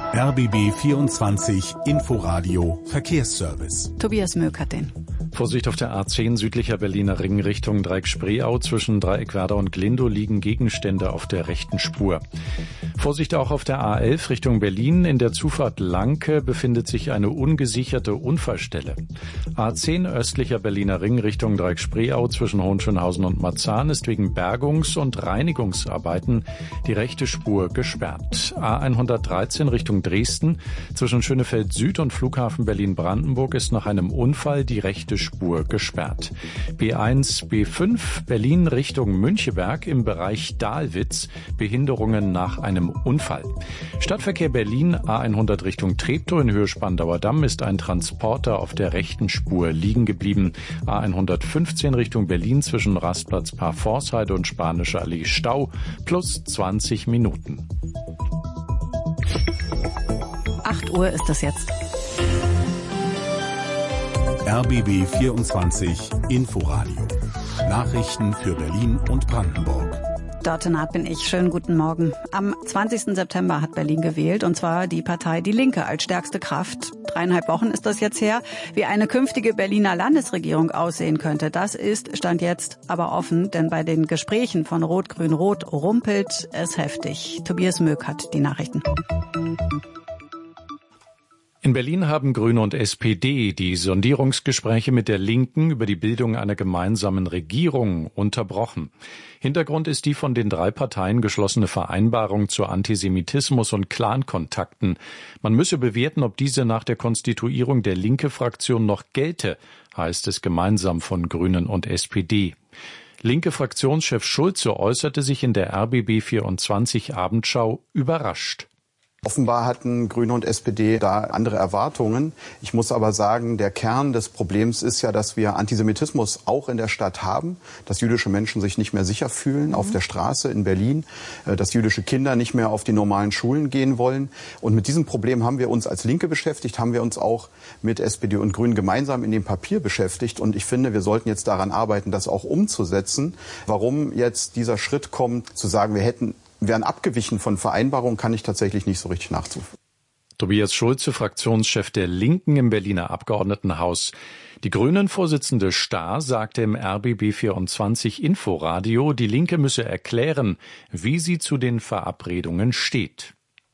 RBB 24 Inforadio Verkehrsservice. Tobias Möck hat den. Vorsicht auf der A10 südlicher Berliner Ring Richtung Dreieck-Spreeau. Zwischen Dreieckwerder und Glindow liegen Gegenstände auf der rechten Spur. Vorsicht auch auf der A11 Richtung Berlin. In der Zufahrt Lanke befindet sich eine ungesicherte Unfallstelle. A10 östlicher Berliner Ring Richtung Dreieck-Spreeau zwischen Hohenschönhausen und Marzahn ist wegen Bergungs- und Reinigungsarbeiten die rechte Spur gesperrt. A113 Richtung Dresden zwischen Schönefeld Süd und Flughafen Berlin-Brandenburg ist nach einem Unfall die rechte Spur gesperrt. B1, B5 Berlin Richtung Müncheberg im Bereich Dahlwitz Behinderungen nach einem Unfall. Stadtverkehr Berlin A100 Richtung Treptow in Höhe Spandauer Damm ist ein Transporter auf der rechten Spur liegen geblieben. A115 Richtung Berlin zwischen Rastplatz Parforceheide und Spanische Allee Stau plus 20 Minuten. 8 Uhr ist es jetzt. RBB 24 Inforadio. Nachrichten für Berlin und Brandenburg. Dörte Naht bin ich. Schönen guten Morgen. Am 20. September hat Berlin gewählt, und zwar die Partei Die Linke als stärkste Kraft. 3,5 Wochen ist das jetzt her. Wie eine künftige Berliner Landesregierung aussehen könnte, das ist Stand jetzt aber offen, denn bei den Gesprächen von Rot-Grün-Rot rumpelt es heftig. Tobias Möck hat die Nachrichten. In Berlin haben Grüne und SPD die Sondierungsgespräche mit der Linken über die Bildung einer gemeinsamen Regierung unterbrochen. Hintergrund ist die von den 3 Parteien geschlossene Vereinbarung zu Antisemitismus und Clankontakten. Man müsse bewerten, ob diese nach der Konstituierung der Linke-Fraktion noch gelte, heißt es gemeinsam von Grünen und SPD. Linke-Fraktionschef Schulze äußerte sich in der RBB 24 Abendschau überrascht. Offenbar hatten Grüne und SPD da andere Erwartungen. Ich muss aber sagen, der Kern des Problems ist ja, dass wir Antisemitismus auch in der Stadt haben, dass jüdische Menschen sich nicht mehr sicher fühlen auf der Straße in Berlin, dass jüdische Kinder nicht mehr auf die normalen Schulen gehen wollen. Und mit diesem Problem haben wir uns als Linke beschäftigt, haben wir uns auch mit SPD und Grünen gemeinsam in dem Papier beschäftigt. Und ich finde, wir sollten jetzt daran arbeiten, das auch umzusetzen. Warum jetzt dieser Schritt kommt, zu sagen, wären abgewichen von Vereinbarungen, kann ich tatsächlich nicht so richtig nachvollziehen. Tobias Schulze, Fraktionschef der Linken im Berliner Abgeordnetenhaus. Die Grünen-Vorsitzende Stahr sagte im RBB 24 Inforadio, die Linke müsse erklären, wie sie zu den Verabredungen steht.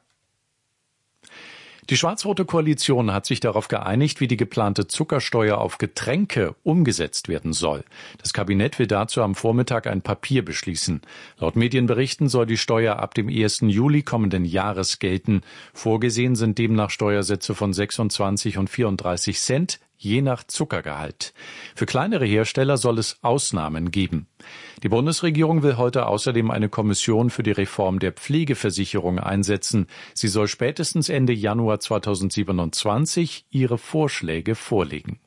Die schwarz-rote Koalition hat sich darauf geeinigt, wie die geplante Zuckersteuer auf Getränke umgesetzt werden soll. Das Kabinett will dazu am Vormittag ein Papier beschließen. Laut Medienberichten soll die Steuer ab dem 1. Juli kommenden Jahres gelten. Vorgesehen sind demnach Steuersätze von 26 und 34 Cent, je nach Zuckergehalt. Für kleinere Hersteller soll es Ausnahmen geben. Die Bundesregierung will heute außerdem eine Kommission für die Reform der Pflegeversicherung einsetzen. Sie soll spätestens Ende Januar 2027 ihre Vorschläge vorlegen.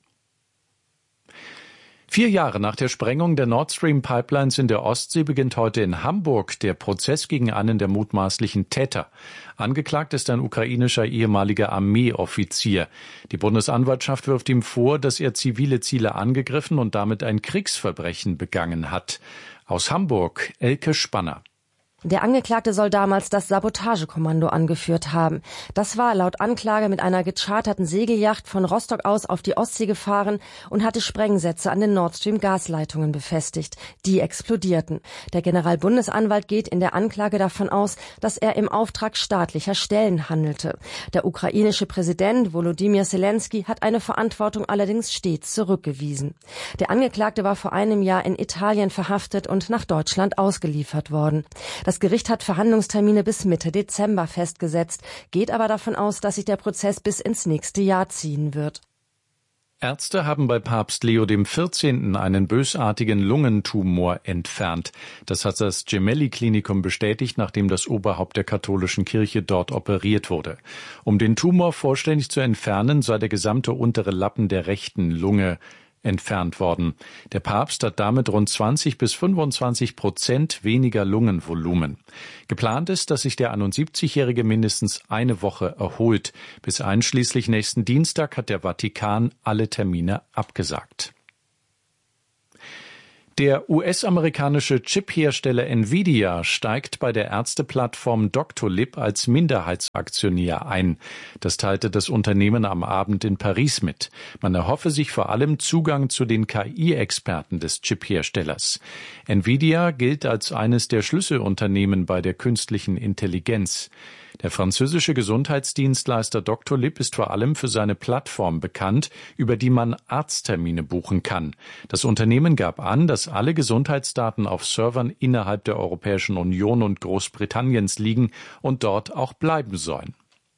4 Jahre nach der Sprengung der Nord Stream Pipelines in der Ostsee beginnt heute in Hamburg der Prozess gegen einen der mutmaßlichen Täter. Angeklagt ist ein ukrainischer ehemaliger Armeeoffizier. Die Bundesanwaltschaft wirft ihm vor, dass er zivile Ziele angegriffen und damit ein Kriegsverbrechen begangen hat. Aus Hamburg, Elke Spanner. Der Angeklagte soll damals das Sabotagekommando angeführt haben. Das war laut Anklage mit einer gecharterten Segelyacht von Rostock aus auf die Ostsee gefahren und hatte Sprengsätze an den Nord Stream Gasleitungen befestigt. Die explodierten. Der Generalbundesanwalt geht in der Anklage davon aus, dass er im Auftrag staatlicher Stellen handelte. Der ukrainische Präsident Volodymyr Zelensky hat eine Verantwortung allerdings stets zurückgewiesen. Der Angeklagte war vor einem Jahr in Italien verhaftet und nach Deutschland ausgeliefert worden. Das Gericht hat Verhandlungstermine bis Mitte Dezember festgesetzt, geht aber davon aus, dass sich der Prozess bis ins nächste Jahr ziehen wird. Ärzte haben bei Papst Leo XIV. Einen bösartigen Lungentumor entfernt. Das hat das Gemelli-Klinikum bestätigt, nachdem das Oberhaupt der katholischen Kirche dort operiert wurde. Um den Tumor vollständig zu entfernen, sei der gesamte untere Lappen der rechten Lunge entfernt worden. Der Papst hat damit rund 20-25% weniger Lungenvolumen. Geplant ist, dass sich der 71-Jährige mindestens eine Woche erholt. Bis einschließlich nächsten Dienstag hat der Vatikan alle Termine abgesagt. Der US-amerikanische Chip-Hersteller Nvidia steigt bei der Ärzteplattform Doctolib als Minderheitsaktionär ein. Das teilte das Unternehmen am Abend in Paris mit. Man erhoffe sich vor allem Zugang zu den KI-Experten des Chip-Herstellers. Nvidia gilt als eines der Schlüsselunternehmen bei der künstlichen Intelligenz. Der französische Gesundheitsdienstleister Doctolib ist vor allem für seine Plattform bekannt, über die man Arzttermine buchen kann. Das Unternehmen gab an, dass alle Gesundheitsdaten auf Servern innerhalb der Europäischen Union und Großbritanniens liegen und dort auch bleiben sollen.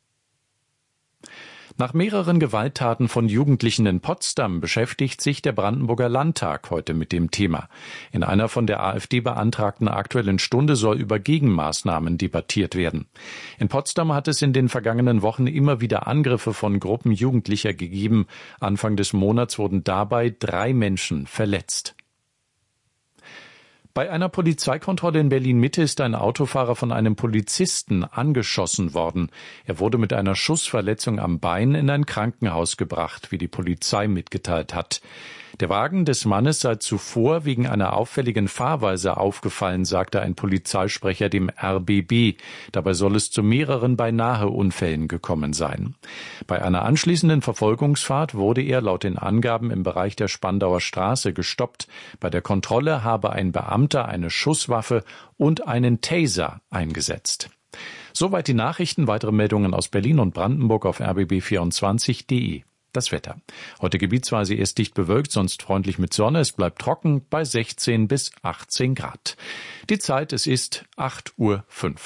Nach mehreren Gewalttaten von Jugendlichen in Potsdam beschäftigt sich der Brandenburger Landtag heute mit dem Thema. In einer von der AfD beantragten Aktuellen Stunde soll über Gegenmaßnahmen debattiert werden. In Potsdam hat es in den vergangenen Wochen immer wieder Angriffe von Gruppen Jugendlicher gegeben. Anfang des Monats wurden dabei 3 Menschen verletzt. Bei einer Polizeikontrolle in Berlin-Mitte ist ein Autofahrer von einem Polizisten angeschossen worden. Er wurde mit einer Schussverletzung am Bein in ein Krankenhaus gebracht, wie die Polizei mitgeteilt hat. Der Wagen des Mannes sei zuvor wegen einer auffälligen Fahrweise aufgefallen, sagte ein Polizeisprecher dem RBB. Dabei soll es zu mehreren Beinahe-Unfällen gekommen sein. Bei einer anschließenden Verfolgungsfahrt wurde er laut den Angaben im Bereich der Spandauer Straße gestoppt. Bei der Kontrolle habe ein Beamter eine Schusswaffe und einen Taser eingesetzt. Soweit die Nachrichten. Weitere Meldungen aus Berlin und Brandenburg auf rbb24.de. Das Wetter. Heute gebietsweise erst dicht bewölkt, sonst freundlich mit Sonne. Es bleibt trocken bei 16 bis 18 Grad. Die Zeit, es ist 8:05 Uhr.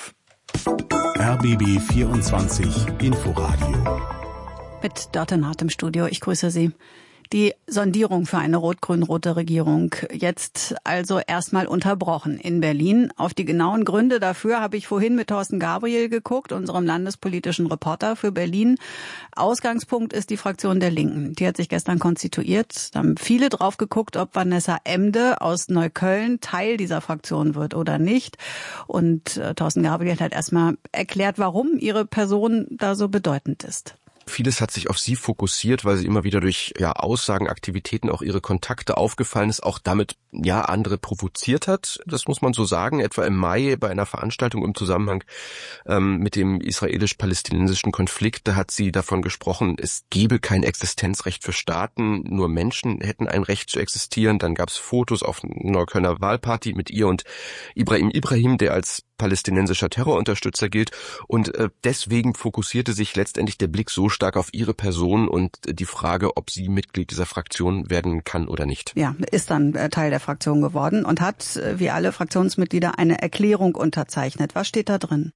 RBB 24 Inforadio. Mit Dörte Hart im Studio. Ich grüße Sie. Die Sondierung für eine rot-grün-rote Regierung jetzt also erstmal unterbrochen in Berlin. Auf die genauen Gründe dafür habe ich vorhin mit Thorsten Gabriel geguckt, unserem landespolitischen Reporter für Berlin. Ausgangspunkt ist die Fraktion der Linken. Die hat sich gestern konstituiert. Da haben viele drauf geguckt, ob Vanessa Emde aus Neukölln Teil dieser Fraktion wird oder nicht. Und Thorsten Gabriel hat erstmal erklärt, warum ihre Person da so bedeutend ist. Vieles hat sich auf sie fokussiert, weil sie immer wieder durch Aussagen, Aktivitäten, auch ihre Kontakte aufgefallen ist, auch damit andere provoziert hat. Das muss man so sagen. Etwa im Mai bei einer Veranstaltung im Zusammenhang mit dem israelisch-palästinensischen Konflikt, da hat sie davon gesprochen, es gebe kein Existenzrecht für Staaten, nur Menschen hätten ein Recht zu existieren. Dann gab es Fotos auf einer Neuköllner Wahlparty mit ihr und Ibrahim, der als palästinensischer Terrorunterstützer gilt. Und deswegen fokussierte sich letztendlich der Blick so stark auf ihre Person und die Frage, ob sie Mitglied dieser Fraktion werden kann oder nicht. Ja, ist dann Teil der Fraktion geworden und hat, wie alle Fraktionsmitglieder, eine Erklärung unterzeichnet. Was steht da drin?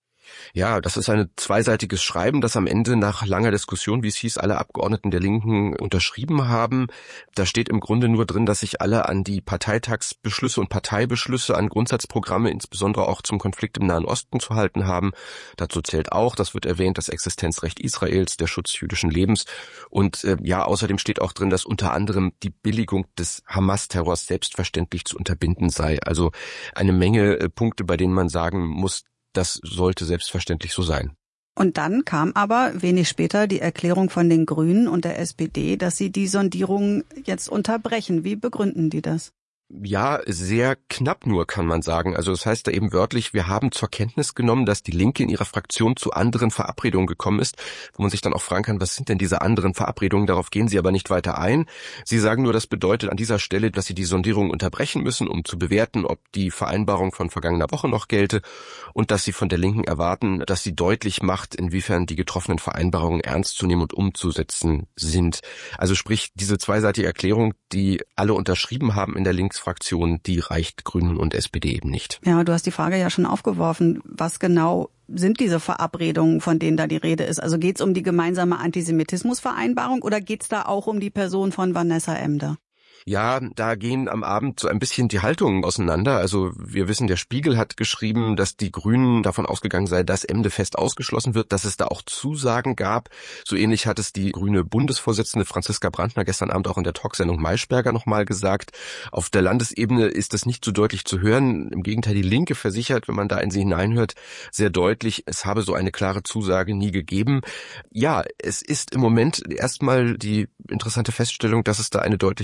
Ja, das ist ein zweiseitiges Schreiben, das am Ende nach langer Diskussion, wie es hieß, alle Abgeordneten der Linken unterschrieben haben. Da steht im Grunde nur drin, dass sich alle an die Parteitagsbeschlüsse und Parteibeschlüsse, an Grundsatzprogramme, insbesondere auch zum Konflikt im Nahen Osten zu halten haben. Dazu zählt auch, das wird erwähnt, das Existenzrecht Israels, der Schutz jüdischen Lebens. Und außerdem steht auch drin, dass unter anderem die Billigung des Hamas-Terrors selbstverständlich zu unterbinden sei. Also eine Menge Punkte, bei denen man sagen muss, das sollte selbstverständlich so sein. Und dann kam aber wenig später die Erklärung von den Grünen und der SPD, dass sie die Sondierung jetzt unterbrechen. Wie begründen die das? Ja, sehr knapp nur, kann man sagen. Also das heißt da eben wörtlich, wir haben zur Kenntnis genommen, dass die Linke in ihrer Fraktion zu anderen Verabredungen gekommen ist, wo man sich dann auch fragen kann, was sind denn diese anderen Verabredungen? Darauf gehen sie aber nicht weiter ein. Sie sagen nur, das bedeutet an dieser Stelle, dass sie die Sondierung unterbrechen müssen, um zu bewerten, ob die Vereinbarung von vergangener Woche noch gelte und dass sie von der Linken erwarten, dass sie deutlich macht, inwiefern die getroffenen Vereinbarungen ernst zu nehmen und umzusetzen sind. Also sprich, diese zweiseitige Erklärung, die alle unterschrieben haben in der Linksfraktion, die reicht Grünen und SPD eben nicht. Ja, du hast die Frage ja schon aufgeworfen. Was genau sind diese Verabredungen, von denen da die Rede ist? Also geht es um die gemeinsame Antisemitismusvereinbarung oder geht es da auch um die Person von Vanessa Emde? Ja, da gehen am Abend so ein bisschen die Haltungen auseinander. Also wir wissen, der Spiegel hat geschrieben, dass die Grünen davon ausgegangen sei, dass Emde fest ausgeschlossen wird, dass es da auch Zusagen gab. So ähnlich hat es die grüne Bundesvorsitzende Franziska Brandner gestern Abend auch in der Talksendung Maischberger nochmal gesagt. Auf der Landesebene ist das nicht so deutlich zu hören. Im Gegenteil, die Linke versichert, wenn man da in sie hineinhört, sehr deutlich, es habe so eine klare Zusage nie gegeben. Ja, es ist im Moment erstmal die interessante Feststellung, dass es da eine deutliche Einmischung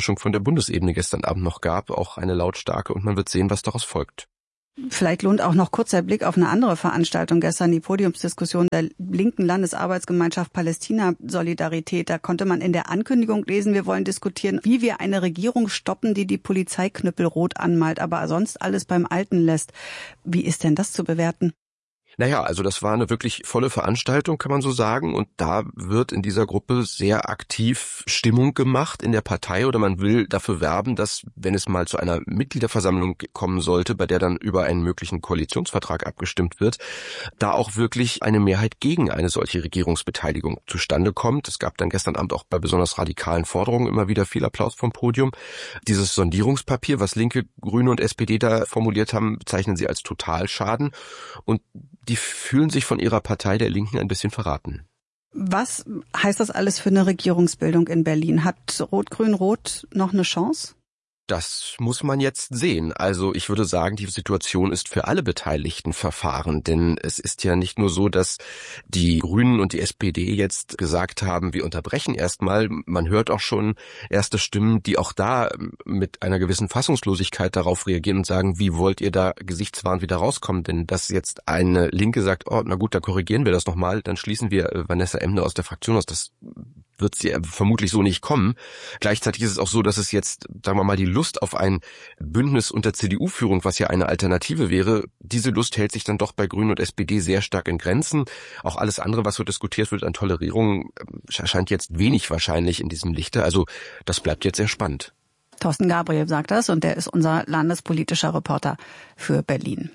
Enttäuschung von der Bundesebene gestern Abend noch gab, auch eine lautstarke, und man wird sehen, was daraus folgt. Vielleicht lohnt auch noch kurz der Blick auf eine andere Veranstaltung gestern, die Podiumsdiskussion der linken Landesarbeitsgemeinschaft Palästina Solidarität. Da konnte man in der Ankündigung lesen, wir wollen diskutieren, wie wir eine Regierung stoppen, die die Polizeiknüppel rot anmalt, aber sonst alles beim Alten lässt. Wie ist denn das zu bewerten? Naja, also das war eine wirklich volle Veranstaltung, kann man so sagen. Und da wird in dieser Gruppe sehr aktiv Stimmung gemacht in der Partei, oder man will dafür werben, dass, wenn es mal zu einer Mitgliederversammlung kommen sollte, bei der dann über einen möglichen Koalitionsvertrag abgestimmt wird, da auch wirklich eine Mehrheit gegen eine solche Regierungsbeteiligung zustande kommt. Es gab dann gestern Abend auch bei besonders radikalen Forderungen immer wieder viel Applaus vom Podium. Dieses Sondierungspapier, was Linke, Grüne und SPD da formuliert haben, bezeichnen sie als Totalschaden. Und die fühlen sich von ihrer Partei der Linken ein bisschen verraten. Was heißt das alles für eine Regierungsbildung in Berlin? Hat Rot-Grün-Rot noch eine Chance? Das muss man jetzt sehen. Also ich würde sagen, die Situation ist für alle Beteiligten verfahren, denn es ist ja nicht nur so, dass die Grünen und die SPD jetzt gesagt haben, wir unterbrechen erstmal. Man hört auch schon erste Stimmen, die auch da mit einer gewissen Fassungslosigkeit darauf reagieren und sagen, wie wollt ihr da gesichtswahrend wieder rauskommen? Denn dass jetzt eine Linke sagt, oh, na gut, da korrigieren wir das nochmal, dann schließen wir Vanessa Emner aus der Fraktion aus. Das wird sie vermutlich so nicht kommen. Gleichzeitig ist es auch so, dass es jetzt, sagen wir mal, die Lust auf ein Bündnis unter CDU-Führung, was ja eine Alternative wäre, diese Lust hält sich dann doch bei Grünen und SPD sehr stark in Grenzen. Auch alles andere, was so diskutiert wird an Tolerierung, erscheint jetzt wenig wahrscheinlich in diesem Lichte. Also das bleibt jetzt sehr spannend. Thorsten Gabriel sagt das, und der ist unser landespolitischer Reporter für Berlin.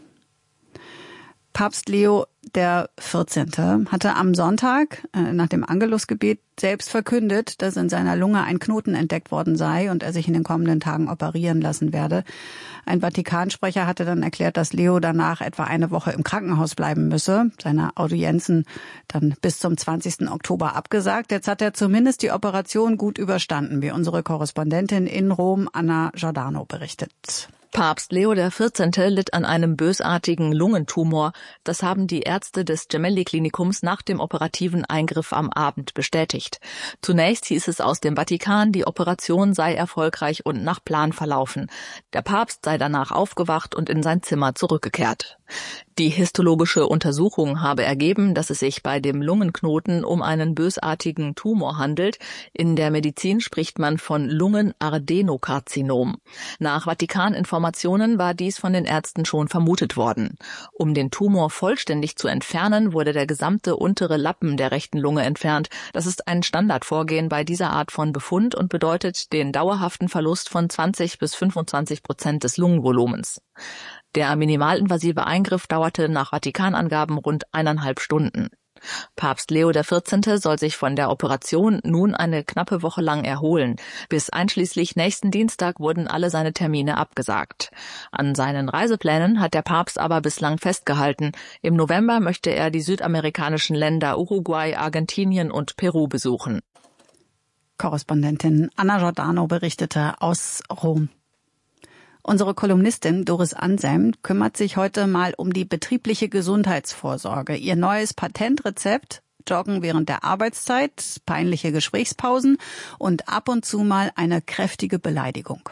Papst Leo der 14. hatte am Sonntag nach dem Angelusgebet selbst verkündet, dass in seiner Lunge ein Knoten entdeckt worden sei und er sich in den kommenden Tagen operieren lassen werde. Ein Vatikansprecher hatte dann erklärt, dass Leo danach etwa eine Woche im Krankenhaus bleiben müsse. Seine Audienzen dann bis zum 20. Oktober abgesagt. Jetzt hat er zumindest die Operation gut überstanden, wie unsere Korrespondentin in Rom, Anna Giordano, berichtet. Papst Leo der 14. litt an einem bösartigen Lungentumor. Das haben die Ärzte des Gemelli-Klinikums nach dem operativen Eingriff am Abend bestätigt. Zunächst hieß es aus dem Vatikan, die Operation sei erfolgreich und nach Plan verlaufen. Der Papst sei danach aufgewacht und in sein Zimmer zurückgekehrt. Die histologische Untersuchung habe ergeben, dass es sich bei dem Lungenknoten um einen bösartigen Tumor handelt. In der Medizin spricht man von Lungenadenokarzinom. Nach Vatikaninformationen war dies von den Ärzten schon vermutet worden. Um den Tumor vollständig zu entfernen, wurde der gesamte untere Lappen der rechten Lunge entfernt. Das ist ein Standardvorgehen bei dieser Art von Befund und bedeutet den dauerhaften Verlust von 20-25% des Lungenvolumens. Der minimalinvasive Eingriff dauerte nach Vatikanangaben rund 1,5 Stunden. Papst Leo der 14. soll sich von der Operation nun eine knappe Woche lang erholen. Bis einschließlich nächsten Dienstag wurden alle seine Termine abgesagt. An seinen Reiseplänen hat der Papst aber bislang festgehalten. Im November möchte er die südamerikanischen Länder Uruguay, Argentinien und Peru besuchen. Korrespondentin Anna Giordano berichtete aus Rom. Unsere Kolumnistin Doris Anselm kümmert sich heute mal um die betriebliche Gesundheitsvorsorge. Ihr neues Patentrezept: Joggen während der Arbeitszeit, peinliche Gesprächspausen und ab und zu mal eine kräftige Beleidigung.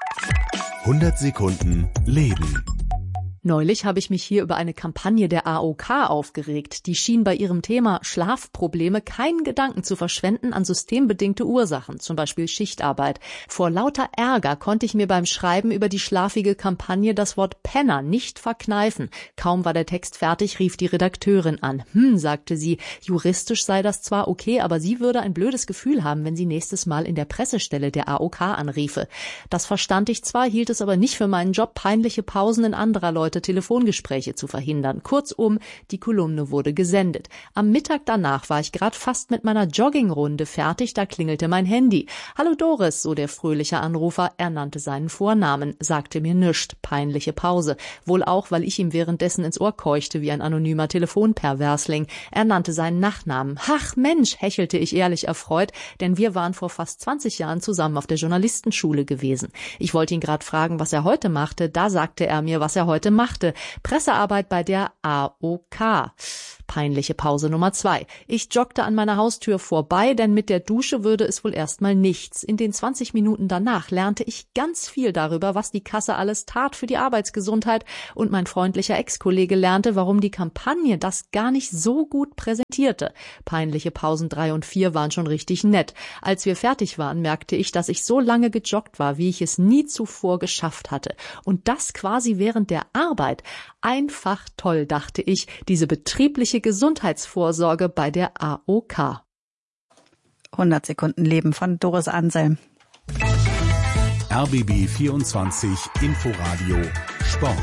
100 Sekunden Leben. Neulich habe ich mich hier über eine Kampagne der AOK aufgeregt. Die schien bei ihrem Thema Schlafprobleme keinen Gedanken zu verschwenden an systembedingte Ursachen, zum Beispiel Schichtarbeit. Vor lauter Ärger konnte ich mir beim Schreiben über die schlafige Kampagne das Wort Penner nicht verkneifen. Kaum war der Text fertig, rief die Redakteurin an. Sagte sie, juristisch sei das zwar okay, aber sie würde ein blödes Gefühl haben, wenn sie nächstes Mal in der Pressestelle der AOK anriefe. Das verstand ich zwar, hielt es aber nicht für meinen Job, peinliche Pausen in anderer Leute Telefongespräche zu verhindern. Kurzum, die Kolumne wurde gesendet. Am Mittag danach war ich gerade fast mit meiner Joggingrunde fertig, da klingelte mein Handy. »Hallo Doris«, so der fröhliche Anrufer, er nannte seinen Vornamen, sagte mir nischt, peinliche Pause. Wohl auch, weil ich ihm währenddessen ins Ohr keuchte wie ein anonymer Telefonperversling. Er nannte seinen Nachnamen. »Ach Mensch«, hechelte ich ehrlich erfreut, denn wir waren vor fast 20 Jahren zusammen auf der Journalistenschule gewesen. Ich wollte ihn gerade fragen, was er heute machte, da sagte er mir, was er heute machte. Pressearbeit bei der AOK. Peinliche Pause Nummer 2. Ich joggte an meiner Haustür vorbei, denn mit der Dusche würde es wohl erstmal nichts. In den 20 Minuten danach lernte ich ganz viel darüber, was die Kasse alles tat für die Arbeitsgesundheit, und mein freundlicher Ex-Kollege lernte, warum die Kampagne das gar nicht so gut präsentierte. Peinliche Pausen 3 und 4 waren schon richtig nett. Als wir fertig waren, merkte ich, dass ich so lange gejoggt war, wie ich es nie zuvor geschafft hatte. Und das quasi während der Arbeit. Einfach toll, dachte ich, diese betriebliche Gesundheitsvorsorge bei der AOK. 100 Sekunden Leben von Doris Anselm. RBB 24 Inforadio Sport.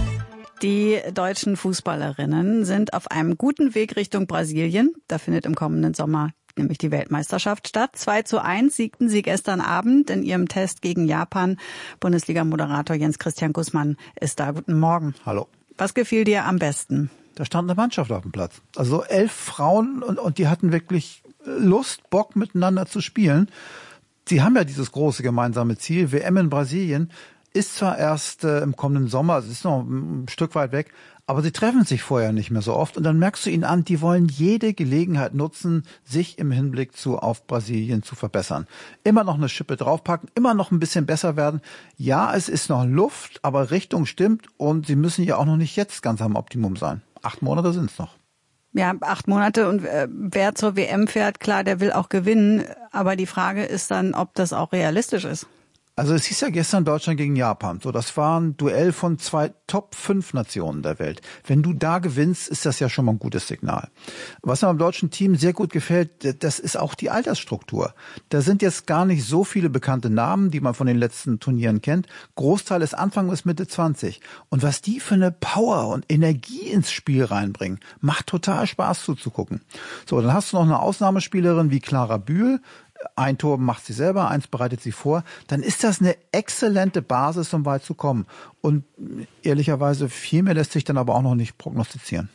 Die deutschen Fußballerinnen sind auf einem guten Weg Richtung Brasilien. Da findet im kommenden Sommer nämlich die Weltmeisterschaft statt. 2:1 siegten sie gestern Abend in ihrem Test gegen Japan. Bundesliga-Moderator Jens-Christian Gußmann ist da. Guten Morgen. Hallo. Was gefiel dir am besten? Da stand eine Mannschaft auf dem Platz. Also 11 Frauen und die hatten wirklich Lust, Bock miteinander zu spielen. Sie haben ja dieses große gemeinsame Ziel. WM in Brasilien ist zwar erst im kommenden Sommer, also es ist noch ein Stück weit weg, aber sie treffen sich vorher nicht mehr so oft. Und dann merkst du ihnen an, die wollen jede Gelegenheit nutzen, sich im Hinblick auf Brasilien zu verbessern. Immer noch eine Schippe draufpacken, immer noch ein bisschen besser werden. Ja, es ist noch Luft, aber Richtung stimmt und sie müssen ja auch noch nicht jetzt ganz am Optimum sein. 8 Monate sind es noch. Ja, 8 Monate und wer zur WM fährt, klar, der will auch gewinnen. Aber die Frage ist dann, ob das auch realistisch ist. Also es hieß ja gestern Deutschland gegen Japan. So, das war ein Duell von 2 Top-5 Nationen der Welt. Wenn du da gewinnst, ist das ja schon mal ein gutes Signal. Was mir am deutschen Team sehr gut gefällt, das ist auch die Altersstruktur. Da sind jetzt gar nicht so viele bekannte Namen, die man von den letzten Turnieren kennt. Großteil ist Anfang bis Mitte 20. Und was die für eine Power und Energie ins Spiel reinbringen, macht total Spaß zuzugucken. So, dann hast du noch eine Ausnahmespielerin wie Clara Bühl. Ein Tor macht sie selber, 1 bereitet sie vor. Dann ist das eine exzellente Basis, um weit zu kommen. Und ehrlicherweise viel mehr lässt sich dann aber auch noch nicht prognostizieren.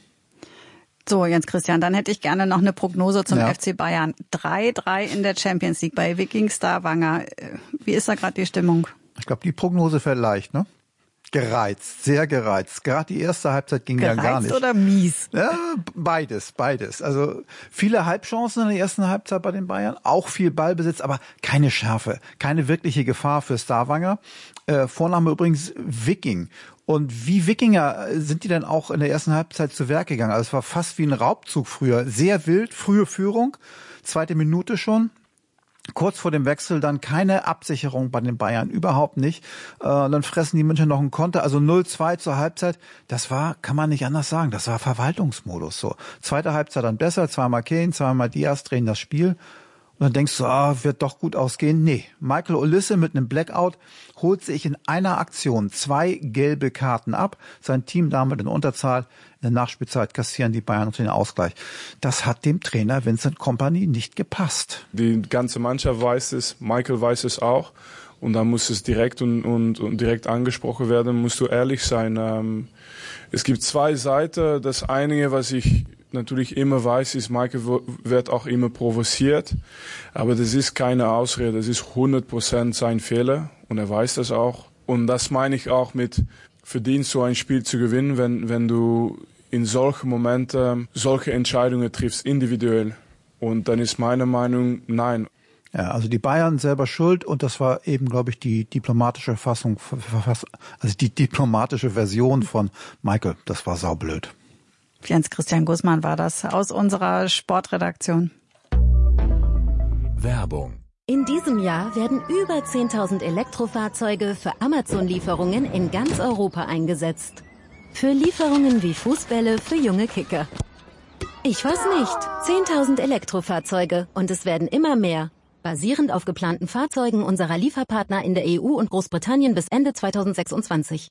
So, Jens-Christian, dann hätte ich gerne noch eine Prognose zum FC Bayern. 3:3 in der Champions League bei Viking Stavanger. Wie ist da gerade die Stimmung? Ich glaube, die Prognose fällt leicht, ne? Gereizt, sehr gereizt. Gerade die erste Halbzeit ging ja gar nicht. Gereizt oder mies? Ja, beides. Also viele Halbchancen in der ersten Halbzeit bei den Bayern, auch viel Ballbesitz, aber keine Schärfe, keine wirkliche Gefahr für Stavanger. Vorname übrigens Viking. Und wie Wikinger sind die dann auch in der ersten Halbzeit zu Werk gegangen? Also es war fast wie ein Raubzug früher. Sehr wild, frühe Führung, 2. Minute schon. Kurz vor dem Wechsel dann keine Absicherung bei den Bayern, überhaupt nicht. Dann fressen die München noch einen Konter, also 0:2 zur Halbzeit. Das war, kann man nicht anders sagen, das war Verwaltungsmodus. So, zweite Halbzeit dann besser, 2-mal Kane, 2-mal Diaz drehen das Spiel. Und dann denkst du, wird doch gut ausgehen. Nee, Michael Olise mit einem Blackout holt sich in einer Aktion 2 gelbe Karten ab. Sein Team damit in Unterzahl. In der Nachspielzeit kassieren die Bayern noch den Ausgleich. Das hat dem Trainer Vincent Kompany nicht gepasst. Die ganze Mannschaft weiß es, Michael weiß es auch. Und dann muss es direkt und direkt angesprochen werden, musst du ehrlich sein. Es gibt 2 Seiten. Das eine, was ich natürlich immer weiß, ist, Michael wird auch immer provoziert. Aber das ist keine Ausrede. Das ist 100% sein Fehler. Und er weiß das auch. Und das meine ich auch mit verdienst so ein Spiel zu gewinnen, wenn du in solchen Momenten solche Entscheidungen triffst, individuell. Und dann ist meine Meinung, nein. Ja, also die Bayern selber schuld und das war eben, glaube ich, die diplomatische also die diplomatische Version von Michael. Das war saublöd. Jens-Christian Gußmann war das aus unserer Sportredaktion. Werbung. In diesem Jahr werden über 10.000 Elektrofahrzeuge für Amazon-Lieferungen in ganz Europa eingesetzt. Für Lieferungen wie Fußbälle für junge Kicker. Ich weiß nicht. 10.000 Elektrofahrzeuge und es werden immer mehr. Basierend auf geplanten Fahrzeugen unserer Lieferpartner in der EU und Großbritannien bis Ende 2026.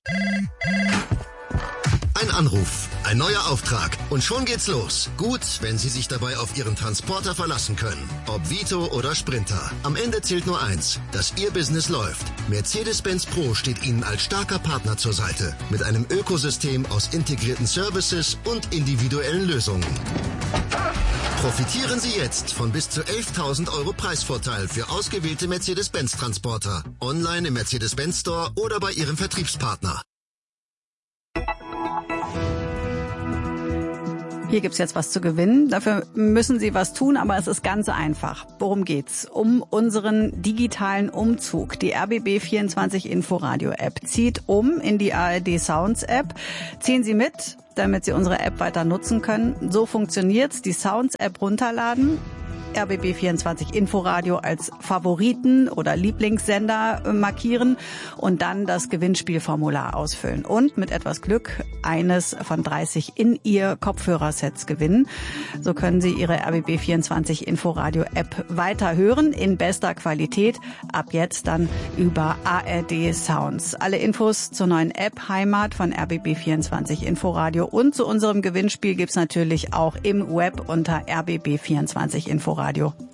Ein Anruf, ein neuer Auftrag und schon geht's los. Gut, wenn Sie sich dabei auf Ihren Transporter verlassen können. Ob Vito oder Sprinter. Am Ende zählt nur eins, dass Ihr Business läuft. Mercedes-Benz Pro steht Ihnen als starker Partner zur Seite. Mit einem Ökosystem aus integrierten Services und individuellen Lösungen. Profitieren Sie jetzt von bis zu 11.000 € Preisvorteil für ausgewählte Mercedes-Benz-Transporter. Online im Mercedes-Benz Store oder bei Ihrem Vertriebspartner. Hier gibt's jetzt was zu gewinnen. Dafür müssen Sie was tun, aber es ist ganz einfach. Worum geht's? Um unseren digitalen Umzug. Die RBB24 Inforadio App zieht um in die ARD Sounds App. Ziehen Sie mit, damit Sie unsere App weiter nutzen können. So funktioniert's. Die Sounds App runterladen, RBB24 Inforadio als Favoriten oder Lieblingssender markieren und dann das Gewinnspielformular ausfüllen. Und mit etwas Glück eines von 30 in Ihr Kopfhörersets gewinnen. So können Sie Ihre RBB24 Inforadio App weiter hören in bester Qualität. Ab jetzt dann über ARD Sounds. Alle Infos zur neuen App Heimat von RBB24 Inforadio und zu unserem Gewinnspiel gibt's natürlich auch im Web unter RBB24 Inforadio.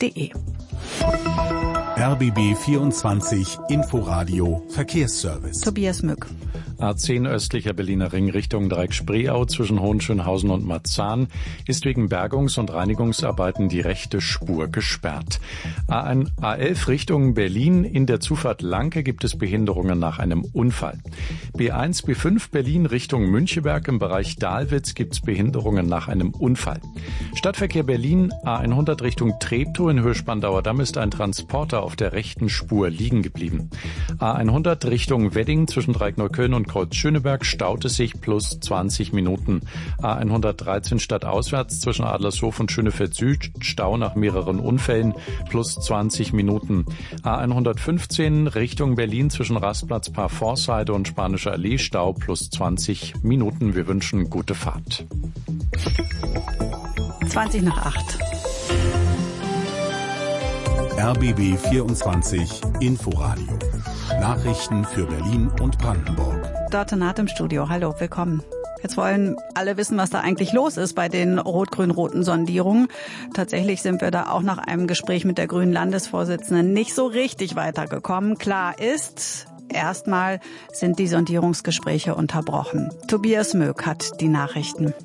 RBB24 Inforadio Verkehrsservice. Tobias Mück. A10 östlicher Berliner Ring Richtung Dreieck-Spreeau zwischen Hohenschönhausen und Marzahn ist wegen Bergungs- und Reinigungsarbeiten die rechte Spur gesperrt. A11 Richtung Berlin in der Zufahrt Lanke gibt es Behinderungen nach einem Unfall. B1, B5 Berlin Richtung Müncheberg im Bereich Dahlwitz gibt es Behinderungen nach einem Unfall. Stadtverkehr Berlin A100 Richtung Treptow in Höhe Spandauer Damm ist ein Transporter auf der rechten Spur liegen geblieben. A100 Richtung Wedding zwischen Dreieckneukölln und Kreuz-Schöneberg staut es sich plus 20 Minuten. A113 stadtauswärts zwischen Adlershof und Schönefeld Süd Stau nach mehreren Unfällen plus 20 Minuten. A115 Richtung Berlin zwischen Rastplatz Parforceheide und Spanische Allee Stau plus 20 Minuten. Wir wünschen gute Fahrt. 20 nach 8. RBB 24 Inforadio. Nachrichten für Berlin und Brandenburg. Dörte Naht im Studio. Hallo, willkommen. Jetzt wollen alle wissen, was da eigentlich los ist bei den rot-grün-roten Sondierungen. Tatsächlich sind wir da auch nach einem Gespräch mit der grünen Landesvorsitzenden nicht so richtig weitergekommen. Klar ist, erstmal sind die Sondierungsgespräche unterbrochen. Tobias Möck hat die Nachrichten.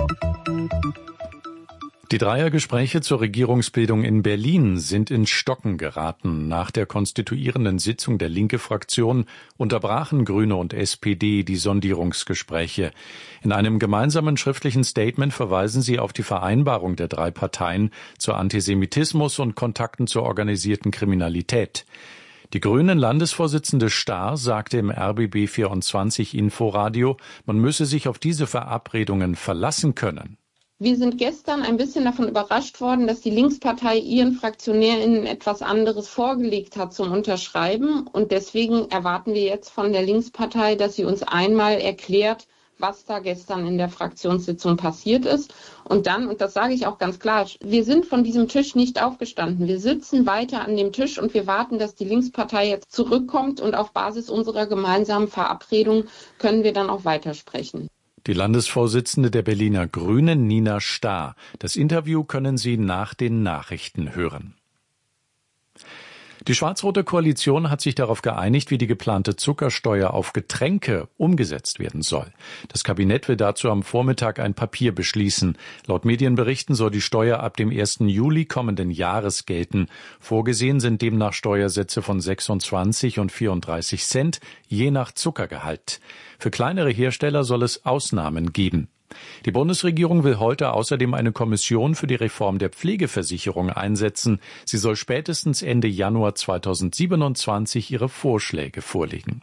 Die Dreiergespräche zur Regierungsbildung in Berlin sind ins Stocken geraten. Nach der konstituierenden Sitzung der Linke-Fraktion unterbrachen Grüne und SPD die Sondierungsgespräche. In einem gemeinsamen schriftlichen Statement verweisen sie auf die Vereinbarung der drei Parteien zu Antisemitismus und Kontakten zur organisierten Kriminalität. Die grünen Landesvorsitzende Stahr sagte im RBB24 Inforadio, man müsse sich auf diese Verabredungen verlassen können. Wir sind gestern ein bisschen davon überrascht worden, dass die Linkspartei ihren FraktionärInnen etwas anderes vorgelegt hat zum Unterschreiben. Und deswegen erwarten wir jetzt von der Linkspartei, dass sie uns einmal erklärt, was da gestern in der Fraktionssitzung passiert ist. Und dann, und das sage ich auch ganz klar, wir sind von diesem Tisch nicht aufgestanden. Wir sitzen weiter an dem Tisch und wir warten, dass die Linkspartei jetzt zurückkommt. Und auf Basis unserer gemeinsamen Verabredung können wir dann auch weitersprechen. Die Landesvorsitzende der Berliner Grünen, Nina Stahr. Das Interview können Sie nach den Nachrichten hören. Die schwarz-rote Koalition hat sich darauf geeinigt, wie die geplante Zuckersteuer auf Getränke umgesetzt werden soll. Das Kabinett will dazu am Vormittag ein Papier beschließen. Laut Medienberichten soll die Steuer ab dem 1. Juli kommenden Jahres gelten. Vorgesehen sind demnach Steuersätze von 26 und 34 Cent, je nach Zuckergehalt. Für kleinere Hersteller soll es Ausnahmen geben. Die Bundesregierung will heute außerdem eine Kommission für die Reform der Pflegeversicherung einsetzen. Sie soll spätestens Ende Januar 2027 ihre Vorschläge vorlegen.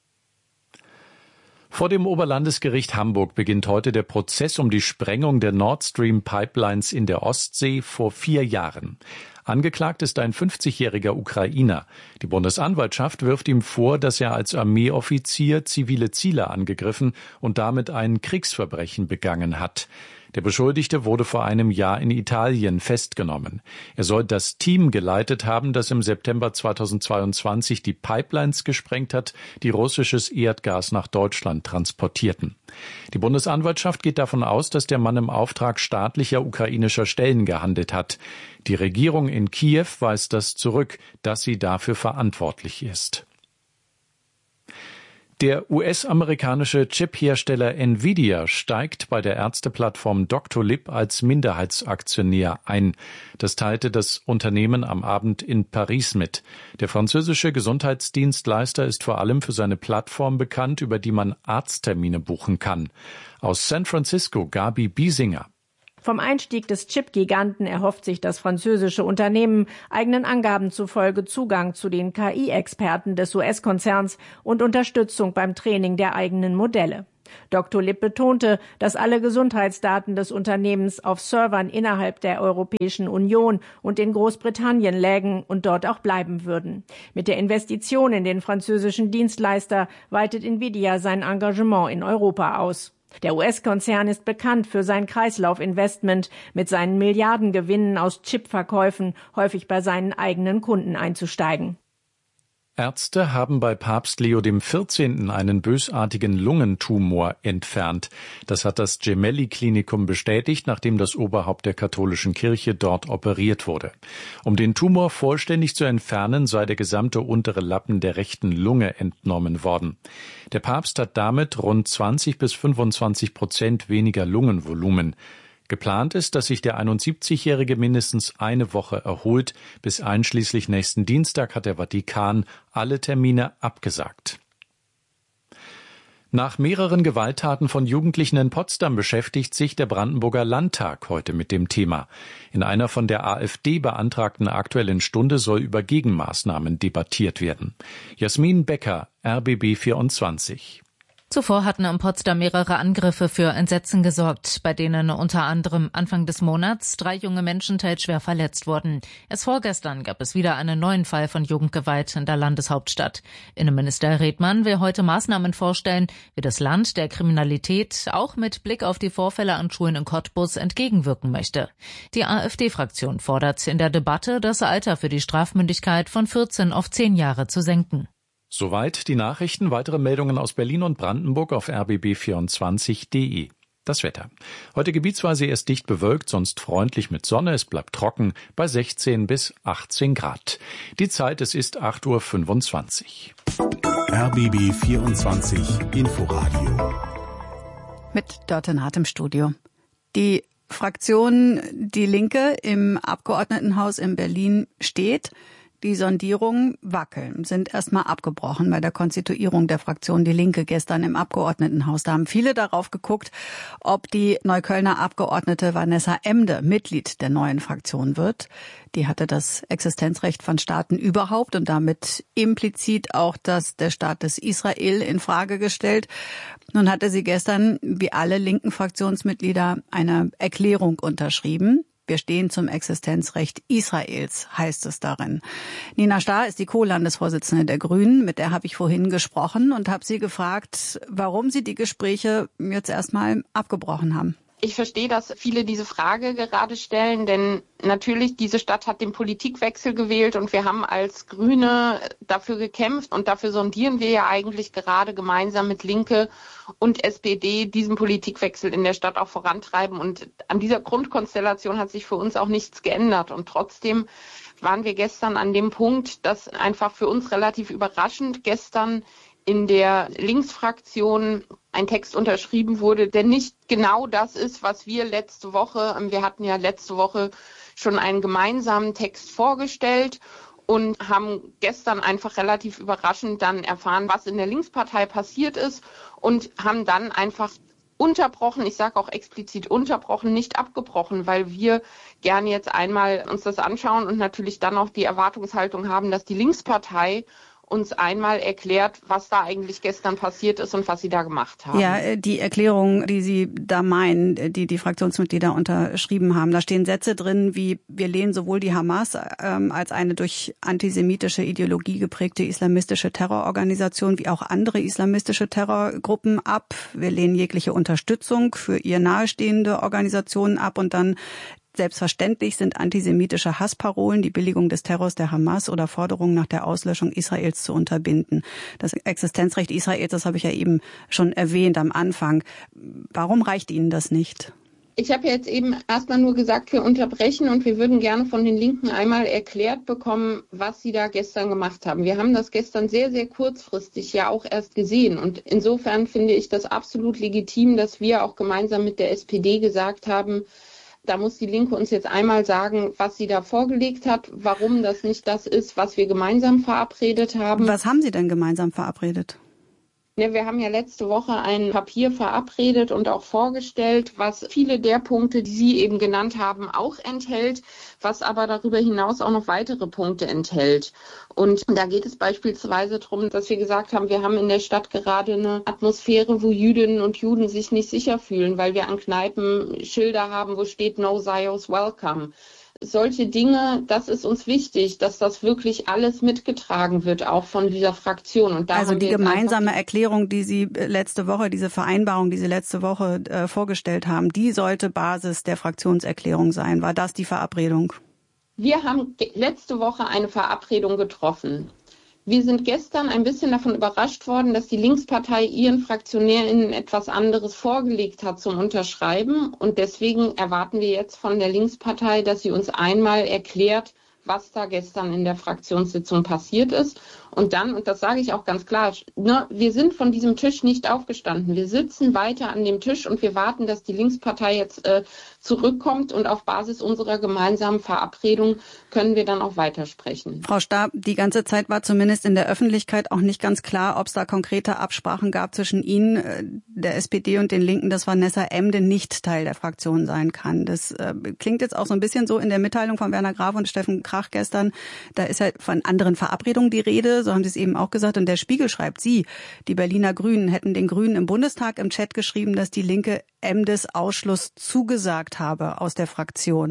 Vor dem Oberlandesgericht Hamburg beginnt heute der Prozess um die Sprengung der Nord Stream Pipelines in der Ostsee vor 4 Jahren. Angeklagt ist ein 50-jähriger Ukrainer. Die Bundesanwaltschaft wirft ihm vor, dass er als Armeeoffizier zivile Ziele angegriffen und damit ein Kriegsverbrechen begangen hat. Der Beschuldigte wurde vor einem Jahr in Italien festgenommen. Er soll das Team geleitet haben, das im September 2022 die Pipelines gesprengt hat, die russisches Erdgas nach Deutschland transportierten. Die Bundesanwaltschaft geht davon aus, dass der Mann im Auftrag staatlicher ukrainischer Stellen gehandelt hat. Die Regierung in Kiew weist das zurück, dass sie dafür verantwortlich ist. Der US-amerikanische Chip-Hersteller Nvidia steigt bei der Ärzteplattform Doctolib als Minderheitsaktionär ein. Das teilte das Unternehmen am Abend in Paris mit. Der französische Gesundheitsdienstleister ist vor allem für seine Plattform bekannt, über die man Arzttermine buchen kann. Aus San Francisco Gabi Biesinger. Vom Einstieg des Chip-Giganten erhofft sich das französische Unternehmen eigenen Angaben zufolge Zugang zu den KI-Experten des US-Konzerns und Unterstützung beim Training der eigenen Modelle. Dr. Lipp betonte, dass alle Gesundheitsdaten des Unternehmens auf Servern innerhalb der Europäischen Union und in Großbritannien lägen und dort auch bleiben würden. Mit der Investition in den französischen Dienstleister weitet Nvidia sein Engagement in Europa aus. Der US-Konzern ist bekannt für sein Kreislaufinvestment, mit seinen Milliardengewinnen aus Chipverkäufen häufig bei seinen eigenen Kunden einzusteigen. Ärzte haben bei Papst Leo XIV. Einen bösartigen Lungentumor entfernt. Das hat das Gemelli-Klinikum bestätigt, nachdem das Oberhaupt der katholischen Kirche dort operiert wurde. Um den Tumor vollständig zu entfernen, sei der gesamte untere Lappen der rechten Lunge entnommen worden. Der Papst hat damit rund 20-25% weniger Lungenvolumen. Geplant ist, dass sich der 71-Jährige mindestens eine Woche erholt. Bis einschließlich nächsten Dienstag hat der Vatikan alle Termine abgesagt. Nach mehreren Gewalttaten von Jugendlichen in Potsdam beschäftigt sich der Brandenburger Landtag heute mit dem Thema. In einer von der AfD beantragten Aktuellen Stunde soll über Gegenmaßnahmen debattiert werden. Jasmin Becker, RBB 24. Zuvor hatten in Potsdam mehrere Angriffe für Entsetzen gesorgt, bei denen unter anderem Anfang des Monats 3 junge Menschen teils schwer verletzt wurden. Erst vorgestern gab es wieder einen neuen Fall von Jugendgewalt in der Landeshauptstadt. Innenminister Redmann will heute Maßnahmen vorstellen, wie das Land der Kriminalität auch mit Blick auf die Vorfälle an Schulen in Cottbus entgegenwirken möchte. Die AfD-Fraktion fordert in der Debatte, das Alter für die Strafmündigkeit von 14 auf 10 Jahre zu senken. Soweit die Nachrichten. Weitere Meldungen aus Berlin und Brandenburg auf rbb24.de. Das Wetter. Heute gebietsweise erst dicht bewölkt, sonst freundlich mit Sonne. Es bleibt trocken bei 16 bis 18 Grad. Die Zeit, es ist 8:25 Uhr. RBB24 Inforadio. Mit Dörte Naht im Studio. Die Fraktion Die Linke im Abgeordnetenhaus in Berlin steht. Die Sondierungen wackeln, sind erstmal abgebrochen bei der Konstituierung der Fraktion Die Linke gestern im Abgeordnetenhaus. Da haben viele darauf geguckt, ob die Neuköllner Abgeordnete Vanessa Emde Mitglied der neuen Fraktion wird. Die hatte das Existenzrecht von Staaten überhaupt und damit implizit auch das des Staates Israel in Frage gestellt. Nun hatte sie gestern, wie alle linken Fraktionsmitglieder, eine Erklärung unterschrieben. Wir stehen zum Existenzrecht Israels, heißt es darin. Nina Starr ist die Co-Landesvorsitzende der Grünen, mit der habe ich vorhin gesprochen und habe sie gefragt, warum sie die Gespräche jetzt erstmal abgebrochen haben. Ich verstehe, dass viele diese Frage gerade stellen, denn natürlich, diese Stadt hat den Politikwechsel gewählt und wir haben als Grüne dafür gekämpft und dafür sondieren wir ja eigentlich gerade gemeinsam mit Linke und SPD diesen Politikwechsel in der Stadt auch vorantreiben. Und an dieser Grundkonstellation hat sich für uns auch nichts geändert. Und trotzdem waren wir gestern an dem Punkt, dass einfach für uns relativ überraschend gestern in der Linksfraktion ein Text unterschrieben wurde, der nicht genau das ist, was wir letzte Woche schon einen gemeinsamen Text vorgestellt und haben gestern einfach relativ überraschend dann erfahren, was in der Linkspartei passiert ist und haben dann einfach unterbrochen, ich sage auch explizit unterbrochen, nicht abgebrochen, weil wir gerne jetzt einmal uns das anschauen und natürlich dann auch die Erwartungshaltung haben, dass die Linkspartei uns einmal erklärt, was da eigentlich gestern passiert ist und was sie da gemacht haben. Ja, die Erklärung, die Sie da meinen, die Fraktionsmitglieder unterschrieben haben, da stehen Sätze drin wie: Wir lehnen sowohl die Hamas als eine durch antisemitische Ideologie geprägte islamistische Terrororganisation wie auch andere islamistische Terrorgruppen ab. Wir lehnen jegliche Unterstützung für ihr nahestehende Organisationen ab und dann: Selbstverständlich sind antisemitische Hassparolen, die Billigung des Terrors der Hamas oder Forderungen nach der Auslöschung Israels zu unterbinden. Das Existenzrecht Israels, das habe ich ja eben schon erwähnt am Anfang. Warum reicht Ihnen das nicht? Ich habe jetzt eben erstmal nur gesagt, wir unterbrechen und wir würden gerne von den Linken einmal erklärt bekommen, was sie da gestern gemacht haben. Wir haben das gestern sehr, sehr kurzfristig ja auch erst gesehen und insofern finde ich das absolut legitim, dass wir auch gemeinsam mit der SPD gesagt haben, da muss die Linke uns jetzt einmal sagen, was sie da vorgelegt hat, warum das nicht das ist, was wir gemeinsam verabredet haben. Was haben Sie denn gemeinsam verabredet? Ja, wir haben ja letzte Woche ein Papier verabredet und auch vorgestellt, was viele der Punkte, die Sie eben genannt haben, auch enthält, was aber darüber hinaus auch noch weitere Punkte enthält. Und da geht es beispielsweise darum, dass wir gesagt haben, wir haben in der Stadt gerade eine Atmosphäre, wo Jüdinnen und Juden sich nicht sicher fühlen, weil wir an Kneipen Schilder haben, wo steht No Zios Welcome. Solche Dinge, das ist uns wichtig, dass das wirklich alles mitgetragen wird, auch von dieser Fraktion. Und da also die gemeinsame Erklärung, die Sie letzte Woche, diese Vereinbarung, die Sie letzte Woche vorgestellt haben, die sollte Basis der Fraktionserklärung sein. War das die Verabredung? Wir haben letzte Woche eine Verabredung getroffen. Wir sind gestern ein bisschen davon überrascht worden, dass die Linkspartei ihren FraktionärInnen etwas anderes vorgelegt hat zum Unterschreiben. Und deswegen erwarten wir jetzt von der Linkspartei, dass sie uns einmal erklärt, was da gestern in der Fraktionssitzung passiert ist. Und dann, und das sage ich auch ganz klar, wir sind von diesem Tisch nicht aufgestanden. Wir sitzen weiter an dem Tisch und wir warten, dass die Linkspartei jetzt zurückkommt. Und auf Basis unserer gemeinsamen Verabredung können wir dann auch weitersprechen. Frau Staab, die ganze Zeit war zumindest in der Öffentlichkeit auch nicht ganz klar, ob es da konkrete Absprachen gab zwischen Ihnen, der SPD und den Linken, dass Vanessa Emde nicht Teil der Fraktion sein kann. Das klingt jetzt auch so ein bisschen so in der Mitteilung von Werner Graf und Steffen Krach gestern. Da ist halt von anderen Verabredungen die Rede, so haben Sie es eben auch gesagt. Und der Spiegel schreibt, die Berliner Grünen, hätten den Grünen im Bundestag im Chat geschrieben, dass die Linke Emdes Ausschluss zugesagt habe aus der Fraktion.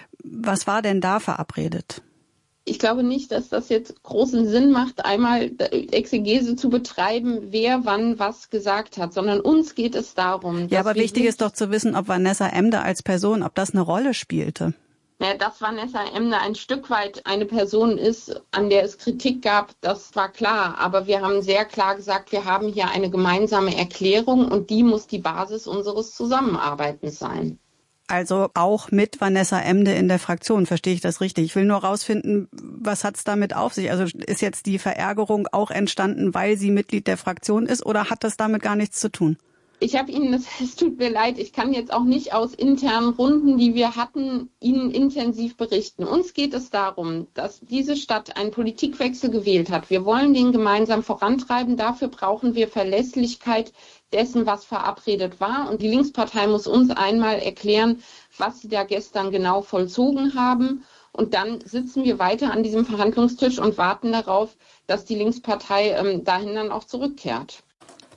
Was war denn da verabredet? Ich glaube nicht, dass das jetzt großen Sinn macht, einmal Exegese zu betreiben, wer wann was gesagt hat, sondern uns geht es darum. Ja, aber wichtig ist doch zu wissen, ob Vanessa Emde als Person, ob das eine Rolle spielte. Ja, dass Vanessa Emde ein Stück weit eine Person ist, an der es Kritik gab, das war klar. Aber wir haben sehr klar gesagt, wir haben hier eine gemeinsame Erklärung und die muss die Basis unseres Zusammenarbeitens sein. Also auch mit Vanessa Emde in der Fraktion, verstehe ich das richtig? Ich will nur rausfinden, was hat es damit auf sich? Also ist jetzt die Verärgerung auch entstanden, weil sie Mitglied der Fraktion ist oder hat das damit gar nichts zu tun? Ich habe Ihnen, es tut mir leid, ich kann jetzt auch nicht aus internen Runden, die wir hatten, Ihnen intensiv berichten. Uns geht es darum, dass diese Stadt einen Politikwechsel gewählt hat. Wir wollen den gemeinsam vorantreiben. Dafür brauchen wir Verlässlichkeit dessen, was verabredet war. Und die Linkspartei muss uns einmal erklären, was sie da gestern genau vollzogen haben. Und dann sitzen wir weiter an diesem Verhandlungstisch und warten darauf, dass die Linkspartei dahin dann auch zurückkehrt.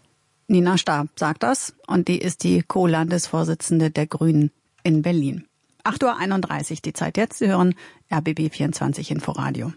Nina Staab sagt das und die ist die Co-Landesvorsitzende der Grünen in Berlin. 8:31 Uhr die Zeit jetzt. Sie hören RBB 24 Inforadio.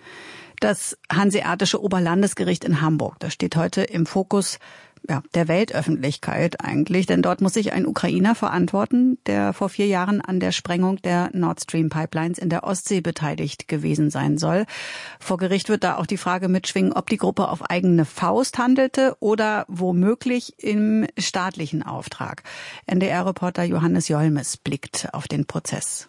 Das Hanseatische Oberlandesgericht in Hamburg, das steht heute im Fokus der Weltöffentlichkeit eigentlich, denn dort muss sich ein Ukrainer verantworten, der vor 4 Jahren an der Sprengung der Nord Stream Pipelines in der Ostsee beteiligt gewesen sein soll. Vor Gericht wird da auch die Frage mitschwingen, ob die Gruppe auf eigene Faust handelte oder womöglich im staatlichen Auftrag. NDR-Reporter Johannes Jolmes blickt auf den Prozess.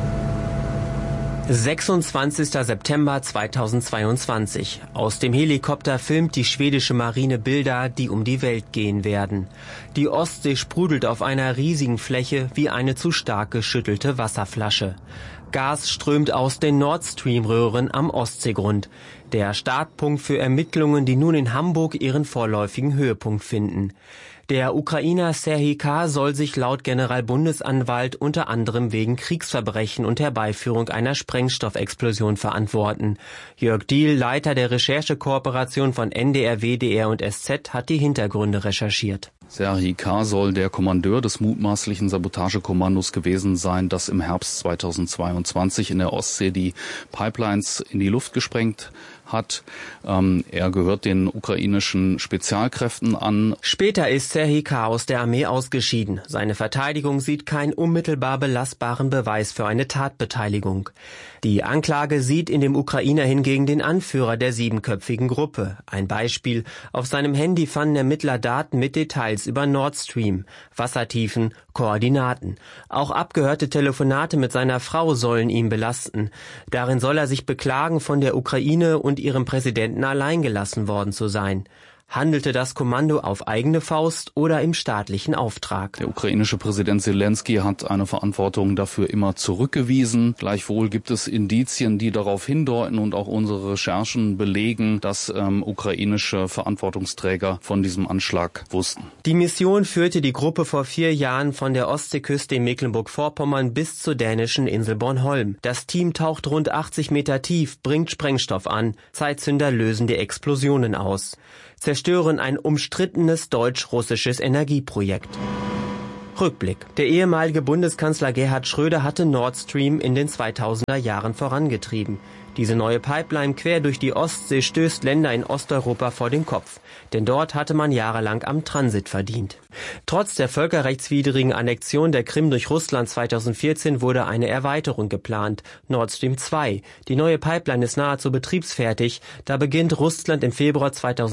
26. September 2022. Aus dem Helikopter filmt die schwedische Marine Bilder, die um die Welt gehen werden. Die Ostsee sprudelt auf einer riesigen Fläche wie eine zu stark geschüttelte Wasserflasche. Gas strömt aus den Nord Stream-Röhren am Ostseegrund. Der Startpunkt für Ermittlungen, die nun in Hamburg ihren vorläufigen Höhepunkt finden. Der Ukrainer Serhij K. soll sich laut Generalbundesanwalt unter anderem wegen Kriegsverbrechen und Herbeiführung einer Sprengstoffexplosion verantworten. Jörg Diehl, Leiter der Recherchekooperation von NDR, WDR und SZ, hat die Hintergründe recherchiert. Serhij K. soll der Kommandeur des mutmaßlichen Sabotagekommandos gewesen sein, das im Herbst 2022 in der Ostsee die Pipelines in die Luft gesprengt hat. Er gehört den ukrainischen Spezialkräften an. Später ist Serhij K. aus der Armee ausgeschieden. Seine Verteidigung sieht keinen unmittelbar belastbaren Beweis für eine Tatbeteiligung. Die Anklage sieht in dem Ukrainer hingegen den Anführer der 7-köpfigen Gruppe. Ein Beispiel: Auf seinem Handy fanden Ermittler Daten mit Details über Nord Stream, Wassertiefen, Koordinaten. Auch abgehörte Telefonate mit seiner Frau sollen ihn belasten. Darin soll er sich beklagen, von der Ukraine und ihrem Präsidenten allein gelassen worden zu sein. Handelte das Kommando auf eigene Faust oder im staatlichen Auftrag? Der ukrainische Präsident Zelensky hat eine Verantwortung dafür immer zurückgewiesen. Gleichwohl gibt es Indizien, die darauf hindeuten und auch unsere Recherchen belegen, dass ukrainische Verantwortungsträger von diesem Anschlag wussten. Die Mission führte die Gruppe vor 4 Jahren von der Ostseeküste in Mecklenburg-Vorpommern bis zur dänischen Insel Bornholm. Das Team taucht rund 80 Meter tief, bringt Sprengstoff an. Zeitzünder lösen die Explosionen aus. Zerstören ein umstrittenes deutsch-russisches Energieprojekt. Rückblick. Der ehemalige Bundeskanzler Gerhard Schröder hatte Nord Stream in den 2000er Jahren vorangetrieben. Diese neue Pipeline quer durch die Ostsee stößt Länder in Osteuropa vor den Kopf. Denn dort hatte man jahrelang am Transit verdient. Trotz der völkerrechtswidrigen Annexion der Krim durch Russland 2014 wurde eine Erweiterung geplant. Nord Stream 2. Die neue Pipeline ist nahezu betriebsfertig. Da beginnt Russland im Februar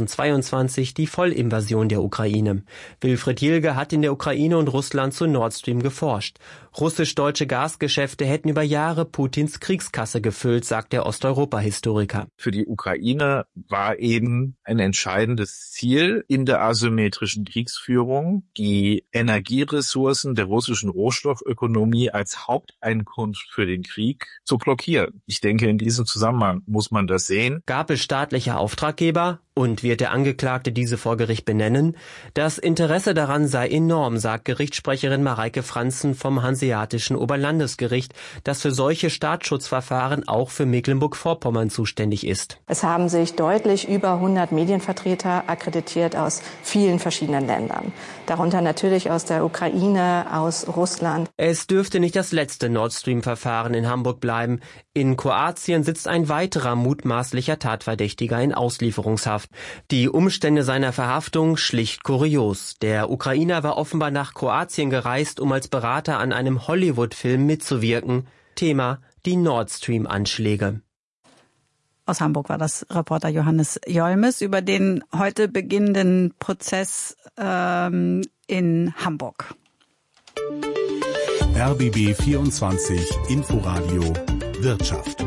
2022 die Vollinvasion der Ukraine. Wilfried Jilge hat in der Ukraine und Russland zu Nord Stream geforscht. Russisch-deutsche Gasgeschäfte hätten über Jahre Putins Kriegskasse gefüllt, sagt der Osteuropa-Historiker. Für die Ukraine war eben ein entscheidendes Ziel in der asymmetrischen Kriegsführung, die Energieressourcen der russischen Rohstoffökonomie als Haupteinkunft für den Krieg zu blockieren. Ich denke, in diesem Zusammenhang muss man das sehen. Gab es staatliche Auftraggeber? Und wird der Angeklagte diese vor Gericht benennen? Das Interesse daran sei enorm, sagt Gerichtssprecherin Mareike Franzen vom Hanseatischen Oberlandesgericht, das für solche Staatsschutzverfahren auch für Mecklenburg-Vorpommern zuständig ist. Es haben sich deutlich über 100 Medienvertreter akkreditiert aus vielen verschiedenen Ländern. Darunter natürlich aus der Ukraine, aus Russland. Es dürfte nicht das letzte Nord Stream-Verfahren in Hamburg bleiben. In Kroatien sitzt ein weiterer mutmaßlicher Tatverdächtiger in Auslieferungshaft. Die Umstände seiner Verhaftung schlicht kurios. Der Ukrainer war offenbar nach Kroatien gereist, um als Berater an einem Hollywood-Film mitzuwirken. Thema: die Nord Stream-Anschläge. Aus Hamburg war das Reporter Johannes Jolmes über den heute beginnenden Prozess in Hamburg. RBB 24 Inforadio Wirtschaft.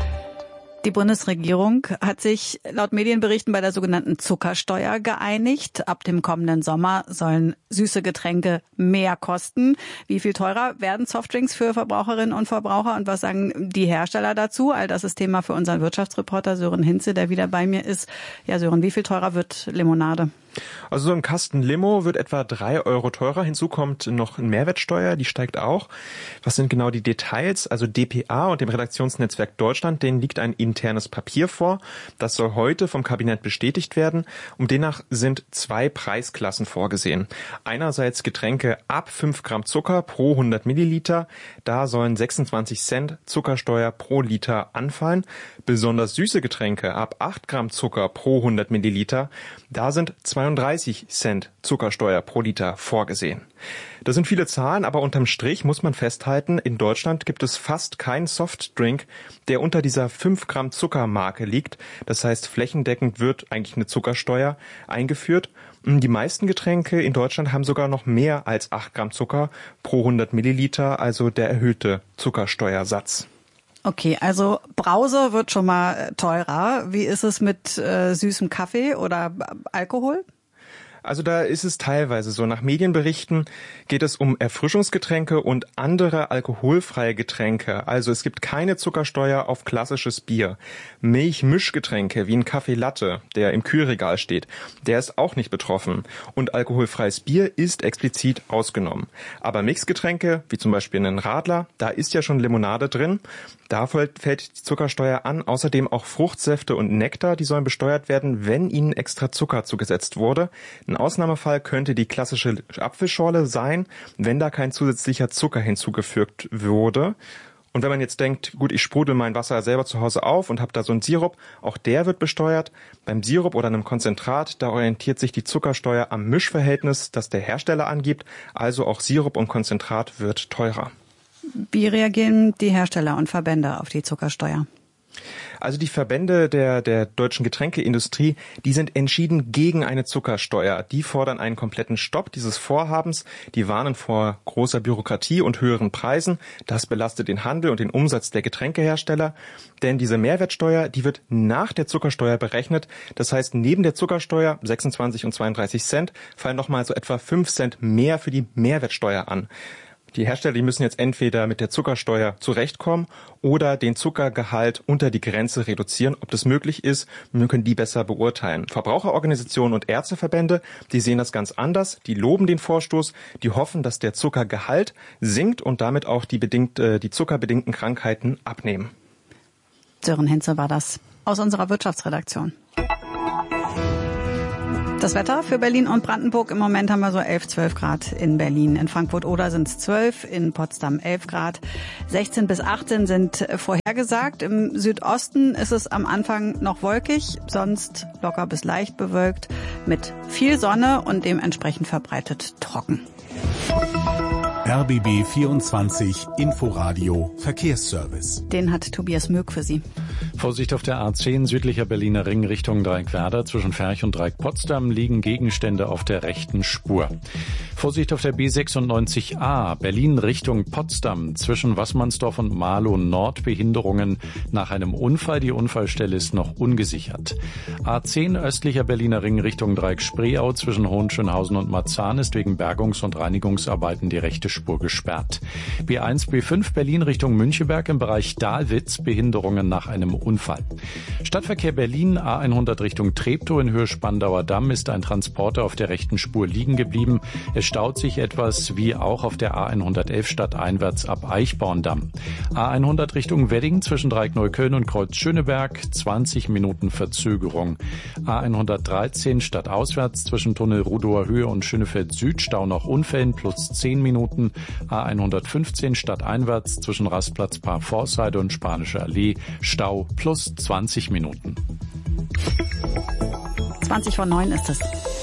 Die Bundesregierung hat sich laut Medienberichten bei der sogenannten Zuckersteuer geeinigt. Ab dem kommenden Sommer sollen süße Getränke mehr kosten. Wie viel teurer werden Softdrinks für Verbraucherinnen und Verbraucher und was sagen die Hersteller dazu? All das ist Thema für unseren Wirtschaftsreporter Sören Hinze, der wieder bei mir ist. Ja, Sören, wie viel teurer wird Limonade? Also so ein Kasten Limo wird etwa 3 Euro teurer. Hinzu kommt noch eine Mehrwertsteuer, die steigt auch. Was sind genau die Details? Also dpa und dem Redaktionsnetzwerk Deutschland, denen liegt ein internes Papier vor. Das soll heute vom Kabinett bestätigt werden. Und demnach sind 2 Preisklassen vorgesehen. Einerseits Getränke ab 5 Gramm Zucker pro 100 Milliliter. Da sollen 26 Cent Zuckersteuer pro Liter anfallen. Besonders süße Getränke ab 8 Gramm Zucker pro 100 Milliliter. Da sind 32 Cent Zuckersteuer pro Liter vorgesehen. Das sind viele Zahlen, aber unterm Strich muss man festhalten, in Deutschland gibt es fast keinen Softdrink, der unter dieser 5 Gramm Zuckermarke liegt. Das heißt, flächendeckend wird eigentlich eine Zuckersteuer eingeführt. Die meisten Getränke in Deutschland haben sogar noch mehr als 8 Gramm Zucker pro 100 Milliliter, also der erhöhte Zuckersteuersatz. Okay, also Brause wird schon mal teurer. Wie ist es mit süßem Kaffee oder Alkohol? Also da ist es teilweise so. Nach Medienberichten geht es um Erfrischungsgetränke und andere alkoholfreie Getränke. Also es gibt keine Zuckersteuer auf klassisches Bier. Milchmischgetränke wie ein Kaffee Latte, der im Kühlregal steht, der ist auch nicht betroffen. Und alkoholfreies Bier ist explizit ausgenommen. Aber Mixgetränke, wie zum Beispiel einen Radler, da ist ja schon Limonade drin. Da fällt die Zuckersteuer an. Außerdem auch Fruchtsäfte und Nektar, die sollen besteuert werden, wenn ihnen extra Zucker zugesetzt wurde. Ein Ausnahmefall könnte die klassische Apfelschorle sein, wenn da kein zusätzlicher Zucker hinzugefügt wurde. Und wenn man jetzt denkt, gut, ich sprudel mein Wasser selber zu Hause auf und habe da so einen Sirup, auch der wird besteuert. Beim Sirup oder einem Konzentrat, da orientiert sich die Zuckersteuer am Mischverhältnis, das der Hersteller angibt. Also auch Sirup und Konzentrat wird teurer. Wie reagieren die Hersteller und Verbände auf die Zuckersteuer? Also die Verbände der deutschen Getränkeindustrie, die sind entschieden gegen eine Zuckersteuer. Die fordern einen kompletten Stopp dieses Vorhabens. Die warnen vor großer Bürokratie und höheren Preisen. Das belastet den Handel und den Umsatz der Getränkehersteller. Denn diese Mehrwertsteuer, die wird nach der Zuckersteuer berechnet. Das heißt, neben der Zuckersteuer 26 und 32 Cent fallen nochmal so etwa 5 Cent mehr für die Mehrwertsteuer an. Die Hersteller, die müssen jetzt entweder mit der Zuckersteuer zurechtkommen oder den Zuckergehalt unter die Grenze reduzieren. Ob das möglich ist, wir können die besser beurteilen. Verbraucherorganisationen und Ärzteverbände, die sehen das ganz anders. Die loben den Vorstoß, die hoffen, dass der Zuckergehalt sinkt und damit auch die zuckerbedingten Krankheiten abnehmen. Sören Henze war das aus unserer Wirtschaftsredaktion. Das Wetter für Berlin und Brandenburg. Im Moment haben wir so 11, 12 Grad in Berlin. In Frankfurt-Oder sind es 12, in Potsdam 11 Grad. 16 bis 18 sind vorhergesagt. Im Südosten ist es am Anfang noch wolkig, sonst locker bis leicht bewölkt mit viel Sonne und dementsprechend verbreitet trocken. RBB 24 Inforadio Verkehrsservice. Den hat Tobias Möck für Sie. Vorsicht auf der A10 südlicher Berliner Ring Richtung Dreieckwerder. Zwischen Ferch und Dreieck-Potsdam liegen Gegenstände auf der rechten Spur. Vorsicht auf der B96a Berlin Richtung Potsdam. Zwischen Wassmannsdorf und Marlow Nord Behinderungen nach einem Unfall. Die Unfallstelle ist noch ungesichert. A10 östlicher Berliner Ring Richtung Dreieck-Spreeau. Zwischen Hohenschönhausen und Marzahn ist wegen Bergungs- und Reinigungsarbeiten die rechte Spur gesperrt. B1, B5 Berlin Richtung Müncheberg im Bereich Dahlwitz Behinderungen nach einem Unfall. Stadtverkehr Berlin A100 Richtung Treptow in Höhe Spandauer Damm ist ein Transporter auf der rechten Spur liegen geblieben. Es staut sich etwas wie auch auf der A111 stadteinwärts ab Eichborn-Damm. A100 Richtung Wedding zwischen Dreieckneukölln und Kreuz Schöneberg 20 Minuten Verzögerung. A113 stadtauswärts zwischen Tunnel Rudower Höhe und Schönefeld Süd Stau nach Unfällen plus 10 Minuten. A115 stadteinwärts zwischen Rastplatz Park Forsyth und Spanische Allee Stau plus 20 Minuten. 20:09 ist es.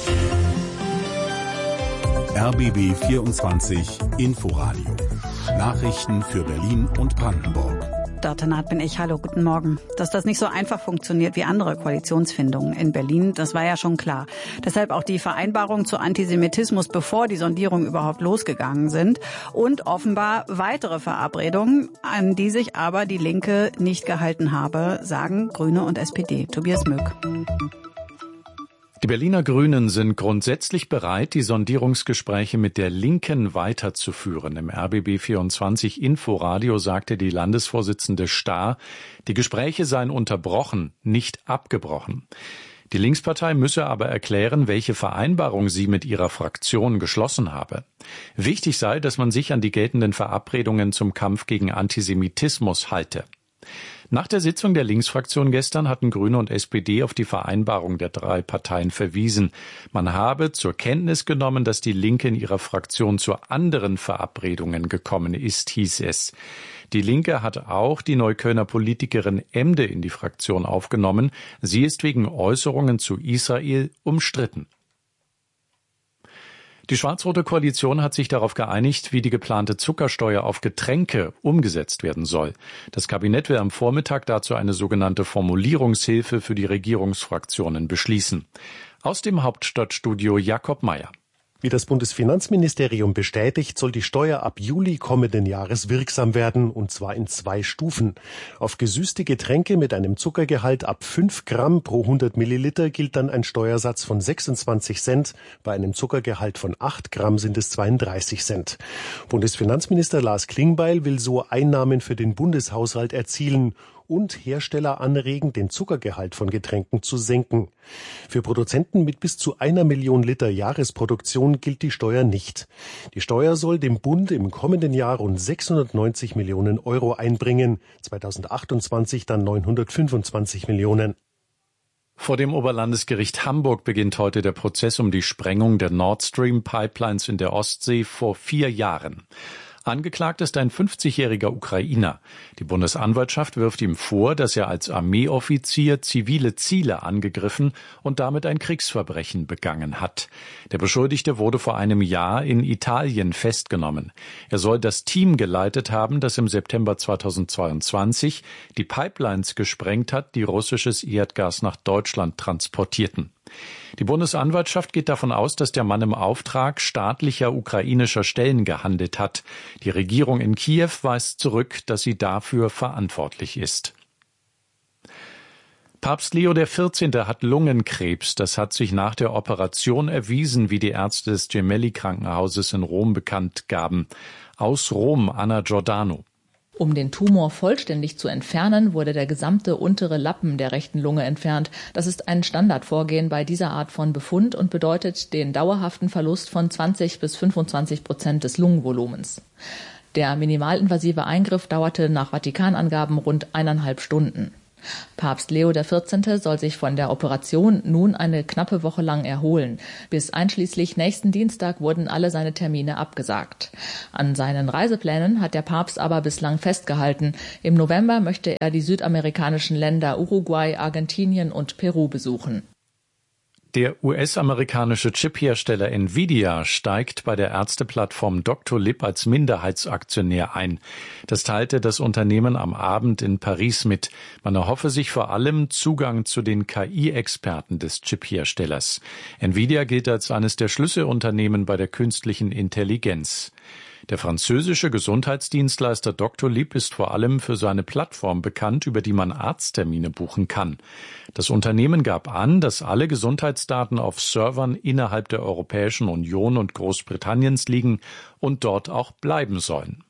RBB 24 Inforadio. Nachrichten für Berlin und Brandenburg. Dörte Naht bin ich. Hallo, guten Morgen. Dass das nicht so einfach funktioniert wie andere Koalitionsfindungen in Berlin, das war ja schon klar. Deshalb auch die Vereinbarung zu Antisemitismus, bevor die Sondierungen überhaupt losgegangen sind. Und offenbar weitere Verabredungen, an die sich aber die Linke nicht gehalten habe, sagen Grüne und SPD. Tobias Möck. Die Berliner Grünen sind grundsätzlich bereit, die Sondierungsgespräche mit der Linken weiterzuführen. Im RBB 24 Inforadio sagte die Landesvorsitzende Stahr, die Gespräche seien unterbrochen, nicht abgebrochen. Die Linkspartei müsse aber erklären, welche Vereinbarung sie mit ihrer Fraktion geschlossen habe. Wichtig sei, dass man sich an die geltenden Verabredungen zum Kampf gegen Antisemitismus halte. Nach der Sitzung der Linksfraktion gestern hatten Grüne und SPD auf die Vereinbarung der drei Parteien verwiesen. Man habe zur Kenntnis genommen, dass die Linke in ihrer Fraktion zu anderen Verabredungen gekommen ist, hieß es. Die Linke hat auch die Neuköllner Politikerin Emde in die Fraktion aufgenommen. Sie ist wegen Äußerungen zu Israel umstritten. Die schwarz-rote Koalition hat sich darauf geeinigt, wie die geplante Zuckersteuer auf Getränke umgesetzt werden soll. Das Kabinett will am Vormittag dazu eine sogenannte Formulierungshilfe für die Regierungsfraktionen beschließen. Aus dem Hauptstadtstudio Jakob Mayer. Wie das Bundesfinanzministerium bestätigt, soll die Steuer ab Juli kommenden Jahres wirksam werden, und zwar in 2 Stufen. Auf gesüßte Getränke mit einem Zuckergehalt ab 5 Gramm pro 100 Milliliter gilt dann ein Steuersatz von 26 Cent. Bei einem Zuckergehalt von 8 Gramm sind es 32 Cent. Bundesfinanzminister Lars Klingbeil will so Einnahmen für den Bundeshaushalt erzielen und Hersteller anregen, den Zuckergehalt von Getränken zu senken. Für Produzenten mit bis zu 1 Million Liter Jahresproduktion gilt die Steuer nicht. Die Steuer soll dem Bund im kommenden Jahr rund 690 Millionen Euro einbringen, 2028 dann 925 Millionen. Vor dem Oberlandesgericht Hamburg beginnt heute der Prozess um die Sprengung der Nord Stream Pipelines in der Ostsee vor 4 Jahren. Angeklagt ist ein 50-jähriger Ukrainer. Die Bundesanwaltschaft wirft ihm vor, dass er als Armeeoffizier zivile Ziele angegriffen und damit ein Kriegsverbrechen begangen hat. Der Beschuldigte wurde vor einem Jahr in Italien festgenommen. Er soll das Team geleitet haben, das im September 2022 die Pipelines gesprengt hat, die russisches Erdgas nach Deutschland transportierten. Die Bundesanwaltschaft geht davon aus, dass der Mann im Auftrag staatlicher ukrainischer Stellen gehandelt hat. Die Regierung in Kiew weist zurück, dass sie dafür verantwortlich ist. Papst Leo XIV. Hat Lungenkrebs. Das hat sich nach der Operation erwiesen, wie die Ärzte des Gemelli-Krankenhauses in Rom bekannt gaben. Aus Rom, Anna Giordano. Um den Tumor vollständig zu entfernen, wurde der gesamte untere Lappen der rechten Lunge entfernt. Das ist ein Standardvorgehen bei dieser Art von Befund und bedeutet den dauerhaften Verlust von 20-25% des Lungenvolumens. Der minimalinvasive Eingriff dauerte nach Vatikanangaben rund 1,5 Stunden. Papst Leo XIV. Soll sich von der Operation nun eine knappe Woche lang erholen. Bis einschließlich nächsten Dienstag wurden alle seine Termine abgesagt. An seinen Reiseplänen hat der Papst aber bislang festgehalten. Im November möchte er die südamerikanischen Länder Uruguay, Argentinien und Peru besuchen. Der US-amerikanische Chiphersteller Nvidia steigt bei der Ärzteplattform Doctolib als Minderheitsaktionär ein. Das teilte das Unternehmen am Abend in Paris mit. Man erhoffe sich vor allem Zugang zu den KI-Experten des Chipherstellers. Nvidia gilt als eines der Schlüsselunternehmen bei der künstlichen Intelligenz. Der französische Gesundheitsdienstleister Doctolib ist vor allem für seine Plattform bekannt, über die man Arzttermine buchen kann. Das Unternehmen gab an, dass alle Gesundheitsdaten auf Servern innerhalb der Europäischen Union und Großbritanniens liegen und dort auch bleiben sollen.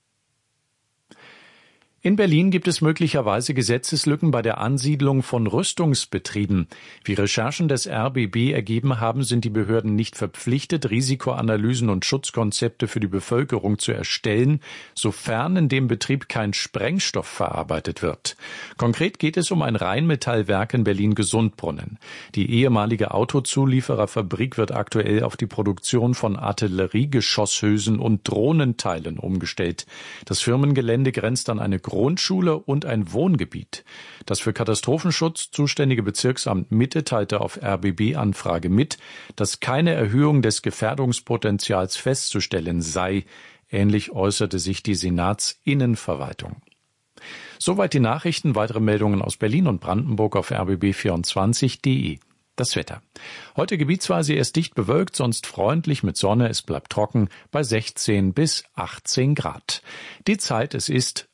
In Berlin gibt es möglicherweise Gesetzeslücken bei der Ansiedlung von Rüstungsbetrieben. Wie Recherchen des RBB ergeben haben, sind die Behörden nicht verpflichtet, Risikoanalysen und Schutzkonzepte für die Bevölkerung zu erstellen, sofern in dem Betrieb kein Sprengstoff verarbeitet wird. Konkret geht es um ein Rheinmetallwerk in Berlin-Gesundbrunnen. Die ehemalige Autozuliefererfabrik wird aktuell auf die Produktion von Artilleriegeschosshülsen und Drohnenteilen umgestellt. Das Firmengelände grenzt an eine Grundschule und ein Wohngebiet. Das für Katastrophenschutz zuständige Bezirksamt Mitte teilte auf RBB-Anfrage mit, dass keine Erhöhung des Gefährdungspotenzials festzustellen sei. Ähnlich äußerte sich die Senatsinnenverwaltung. Soweit die Nachrichten. Weitere Meldungen aus Berlin und Brandenburg auf rbb24.de. Das Wetter. Heute gebietsweise erst dicht bewölkt, sonst freundlich mit Sonne. Es bleibt trocken bei 16 bis 18 Grad. Die Zeit, es ist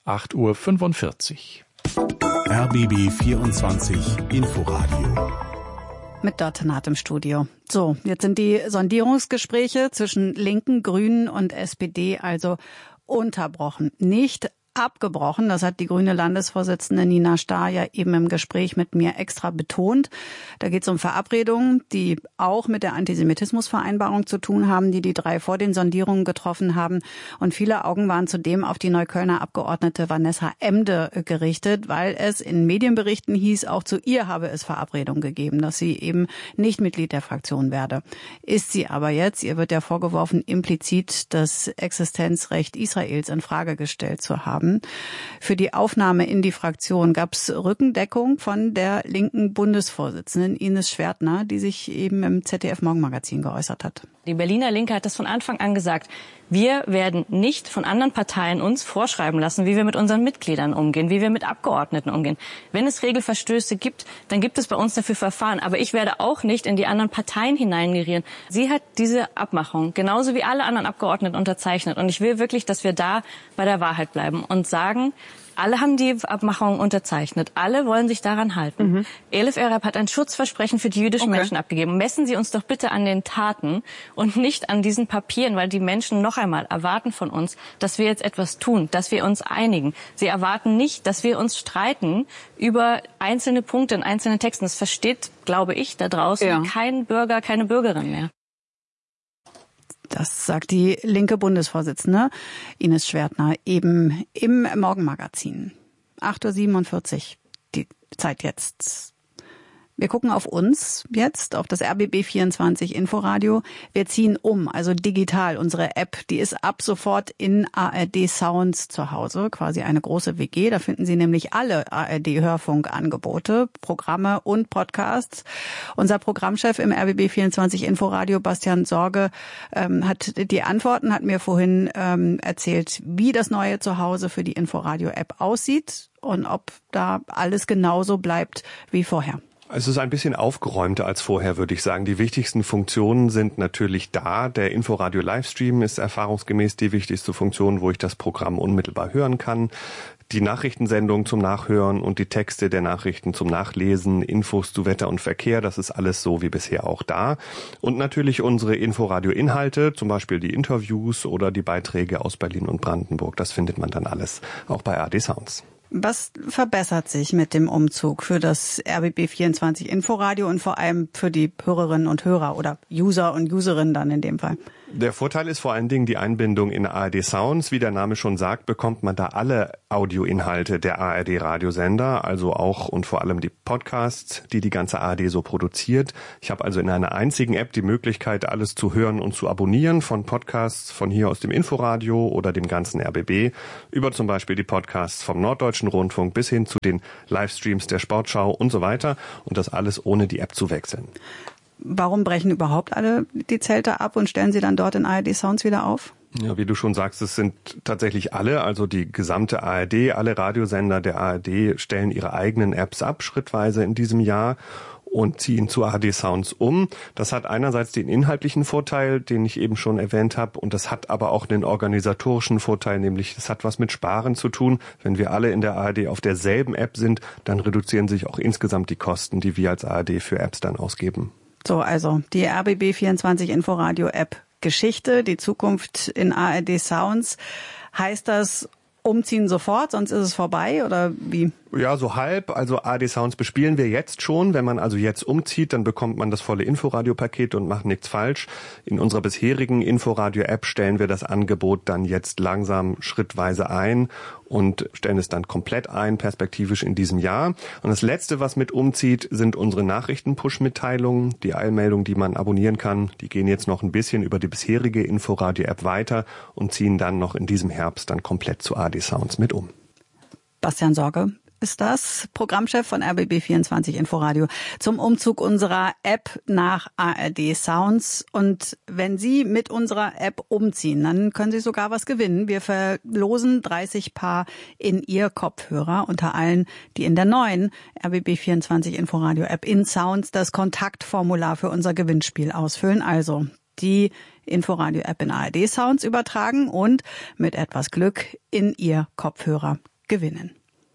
8:45 Uhr. RBB 24 Inforadio. Mit Dörte Naht im Studio. So, jetzt sind die Sondierungsgespräche zwischen Linken, Grünen und SPD also unterbrochen. Nicht abgebrochen. Das hat die grüne Landesvorsitzende Nina Stahr ja eben im Gespräch mit mir extra betont. Da geht es um Verabredungen, die auch mit der Antisemitismusvereinbarung zu tun haben, die die drei vor den Sondierungen getroffen haben. Und viele Augen waren zudem auf die Neuköllner Abgeordnete Vanessa Emde gerichtet, weil es in Medienberichten hieß, auch zu ihr habe es Verabredungen gegeben, dass sie eben nicht Mitglied der Fraktion werde. Ist sie aber jetzt. Ihr wird ja vorgeworfen, implizit das Existenzrecht Israels in Frage gestellt zu haben. Für die Aufnahme in die Fraktion gab es Rückendeckung von der linken Bundesvorsitzenden Ines Schwertner, die sich eben im ZDF-Morgenmagazin geäußert hat. Die Berliner Linke hat das von Anfang an gesagt. Wir werden nicht von anderen Parteien uns vorschreiben lassen, wie wir mit unseren Mitgliedern umgehen, wie wir mit Abgeordneten umgehen. Wenn es Regelverstöße gibt, dann gibt es bei uns dafür Verfahren. Aber ich werde auch nicht in die anderen Parteien hineingerieren. Sie hat diese Abmachung genauso wie alle anderen Abgeordneten unterzeichnet. Und ich will wirklich, dass wir da bei der Wahrheit bleiben und sagen, alle haben die Abmachung unterzeichnet. Alle wollen sich daran halten. Elif Erhard hat ein Schutzversprechen für die jüdischen Menschen abgegeben. Messen Sie uns doch bitte an den Taten und nicht an diesen Papieren, weil die Menschen noch einmal erwarten von uns, dass wir jetzt etwas tun, dass wir uns einigen. Sie erwarten nicht, dass wir uns streiten über einzelne Punkte in einzelnen Texten. Das versteht, glaube ich, da draußen kein Bürger, keine Bürgerin mehr. Das sagt die linke Bundesvorsitzende Ines Schwertner eben im Morgenmagazin. 8:47 Uhr, die Zeit jetzt. Wir gucken auf uns jetzt, auf das RBB24 Inforadio. Wir ziehen um, also digital. Unsere App, die ist ab sofort in ARD Sounds zu Hause, quasi eine große WG. Da finden Sie nämlich alle ARD-Hörfunkangebote, Programme und Podcasts. Unser Programmchef im RBB24 Inforadio, Bastian Sorge, hat die Antworten, hat mir vorhin erzählt, wie das neue Zuhause für die Inforadio-App aussieht und ob da alles genauso bleibt wie vorher. Es ist ein bisschen aufgeräumter als vorher, würde ich sagen. Die wichtigsten Funktionen sind natürlich da. Der Inforadio Livestream ist erfahrungsgemäß die wichtigste Funktion, wo ich das Programm unmittelbar hören kann. Die Nachrichtensendung zum Nachhören und die Texte der Nachrichten zum Nachlesen, Infos zu Wetter und Verkehr, das ist alles so wie bisher auch da. Und natürlich unsere Inforadio-Inhalte, zum Beispiel die Interviews oder die Beiträge aus Berlin und Brandenburg. Das findet man dann alles auch bei ARD Sounds. Was verbessert sich mit dem Umzug für das RBB24 Inforadio und vor allem für die Hörerinnen und Hörer oder User und Userinnen dann in dem Fall? Der Vorteil ist vor allen Dingen die Einbindung in ARD Sounds. Wie der Name schon sagt, bekommt man da alle Audioinhalte der ARD-Radiosender, also auch und vor allem die Podcasts, die die ganze ARD so produziert. Ich habe also in einer einzigen App die Möglichkeit, alles zu hören und zu abonnieren, von Podcasts von hier aus dem Inforadio oder dem ganzen RBB, über zum Beispiel die Podcasts vom Norddeutschen Rundfunk bis hin zu den Livestreams der Sportschau und so weiter. Und das alles ohne die App zu wechseln. Warum brechen überhaupt alle die Zelte ab und stellen sie dann dort in ARD Sounds wieder auf? Ja, wie du schon sagst, es sind tatsächlich alle, also die gesamte ARD, alle Radiosender der ARD stellen ihre eigenen Apps ab, schrittweise in diesem Jahr und ziehen zu ARD Sounds um. Das hat einerseits den inhaltlichen Vorteil, den ich eben schon erwähnt habe, und das hat aber auch einen organisatorischen Vorteil, nämlich es hat was mit Sparen zu tun. Wenn wir alle in der ARD auf derselben App sind, dann reduzieren sich auch insgesamt die Kosten, die wir als ARD für Apps dann ausgeben. So, also die RBB24 Inforadio App Geschichte, die Zukunft in ARD Sounds. Heißt das umziehen sofort, sonst ist es vorbei oder wie? Ja, so halb. Also ARD Sounds bespielen wir jetzt schon. Wenn man also jetzt umzieht, dann bekommt man das volle Inforadio-Paket und macht nichts falsch. In unserer bisherigen Inforadio-App stellen wir das Angebot dann jetzt langsam schrittweise ein und stellen es dann komplett ein, perspektivisch in diesem Jahr. Und das Letzte, was mit umzieht, sind unsere Nachrichten-Push-Mitteilungen, die Eilmeldungen, die man abonnieren kann. Die gehen jetzt noch ein bisschen über die bisherige Inforadio-App weiter und ziehen dann noch in diesem Herbst dann komplett zu ARD Sounds mit um. Bastian Sorge ist das, Programmchef von RBB24 Inforadio, zum Umzug unserer App nach ARD Sounds. Und wenn Sie mit unserer App umziehen, dann können Sie sogar was gewinnen. Wir verlosen 30 Paar in Ihr Kopfhörer unter allen, die in der neuen RBB24 Inforadio App in Sounds das Kontaktformular für unser Gewinnspiel ausfüllen. Also die Inforadio App in ARD Sounds übertragen und mit etwas Glück in Ihr Kopfhörer gewinnen.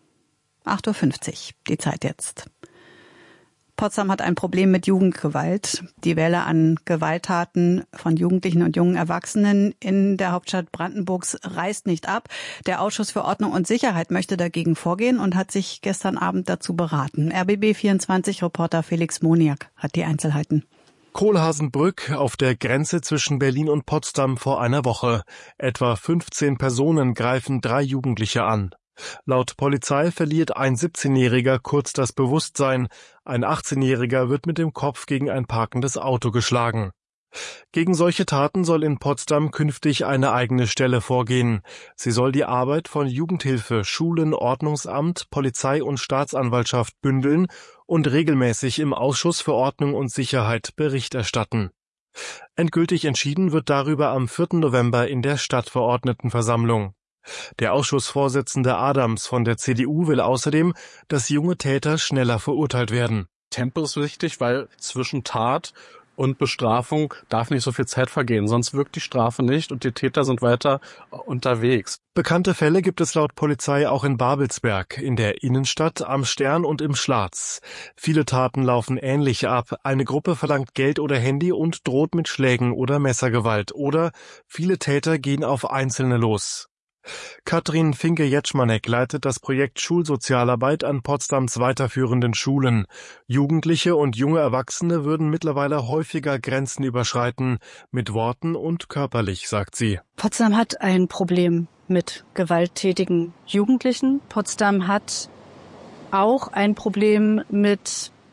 8.50 Uhr, die Zeit jetzt. Potsdam hat ein Problem mit Jugendgewalt. Die Welle an Gewalttaten von Jugendlichen und jungen Erwachsenen in der Hauptstadt Brandenburgs reißt nicht ab. Der Ausschuss für Ordnung und Sicherheit möchte dagegen vorgehen und hat sich gestern Abend dazu beraten. RBB24-Reporter Felix Moniak hat die Einzelheiten. Kohlhaasenbrück auf der Grenze zwischen Berlin und Potsdam vor einer Woche. Etwa 15 Personen greifen 3 Jugendliche an. Laut Polizei verliert ein 17-Jähriger kurz das Bewusstsein. Ein 18-Jähriger wird mit dem Kopf gegen ein parkendes Auto geschlagen. Gegen solche Taten soll in Potsdam künftig eine eigene Stelle vorgehen. Sie soll die Arbeit von Jugendhilfe, Schulen, Ordnungsamt, Polizei und Staatsanwaltschaft bündeln und regelmäßig im Ausschuss für Ordnung und Sicherheit Bericht erstatten. Endgültig entschieden wird darüber am 4. November in der Stadtverordnetenversammlung. Der Ausschussvorsitzende Adams von der CDU will außerdem, dass junge Täter schneller verurteilt werden. Tempo ist wichtig, weil zwischen Tat und Bestrafung darf nicht so viel Zeit vergehen, sonst wirkt die Strafe nicht und die Täter sind weiter unterwegs. Bekannte Fälle gibt es laut Polizei auch in Babelsberg, in der Innenstadt, am Stern und im Schlatz. Viele Taten laufen ähnlich ab. Eine Gruppe verlangt Geld oder Handy und droht mit Schlägen oder Messergewalt. Oder viele Täter gehen auf Einzelne los. Katrin Finke-Jetschmanek leitet das Projekt Schulsozialarbeit an Potsdams weiterführenden Schulen. Jugendliche und junge Erwachsene würden mittlerweile häufiger Grenzen überschreiten, mit Worten und körperlich, sagt sie. Potsdam hat ein Problem mit gewalttätigen Jugendlichen. Potsdam hat auch ein Problem mit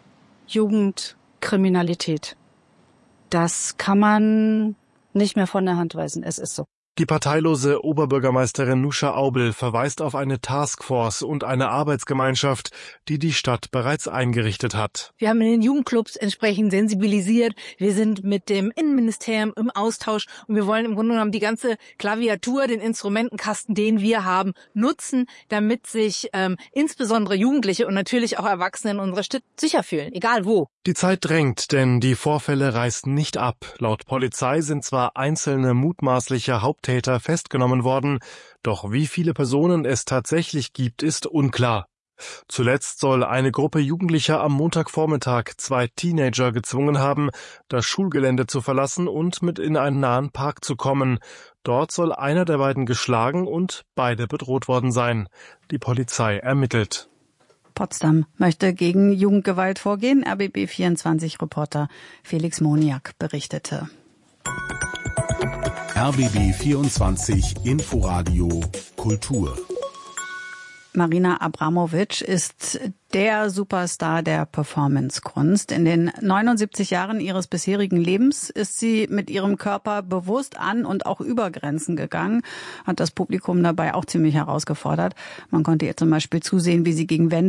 Jugendkriminalität. Das kann man nicht mehr von der Hand weisen. Es ist so. Die parteilose Oberbürgermeisterin Nusha Aubel verweist auf eine Taskforce und eine Arbeitsgemeinschaft, die die Stadt bereits eingerichtet hat. Wir haben in den Jugendclubs entsprechend sensibilisiert. Wir sind mit dem Innenministerium im Austausch und wir wollen im Grunde genommen die ganze Klaviatur, den Instrumentenkasten, den wir haben, nutzen, damit sich insbesondere Jugendliche und natürlich auch Erwachsene in unserer Stadt sicher fühlen, egal wo. Die Zeit drängt, denn die Vorfälle reißen nicht ab. Laut Polizei sind zwar einzelne mutmaßliche Haupttäter festgenommen worden, doch wie viele Personen es tatsächlich gibt, ist unklar. Zuletzt soll eine Gruppe Jugendlicher am Montagvormittag 2 Teenager gezwungen haben, das Schulgelände zu verlassen und mit in einen nahen Park zu kommen. Dort soll einer der beiden geschlagen und beide bedroht worden sein. Die Polizei ermittelt. Potsdam möchte gegen Jugendgewalt vorgehen. RBB24-Reporter Felix Moniak berichtete. RBB24 Inforadio Kultur. Marina Abramovic ist der Superstar der Performancekunst. In den 79 Jahren ihres bisherigen Lebens ist sie mit ihrem Körper bewusst an und auch über Grenzen gegangen, hat das Publikum dabei auch ziemlich herausgefordert. Man konnte ihr zum Beispiel zusehen, wie sie gegen Wände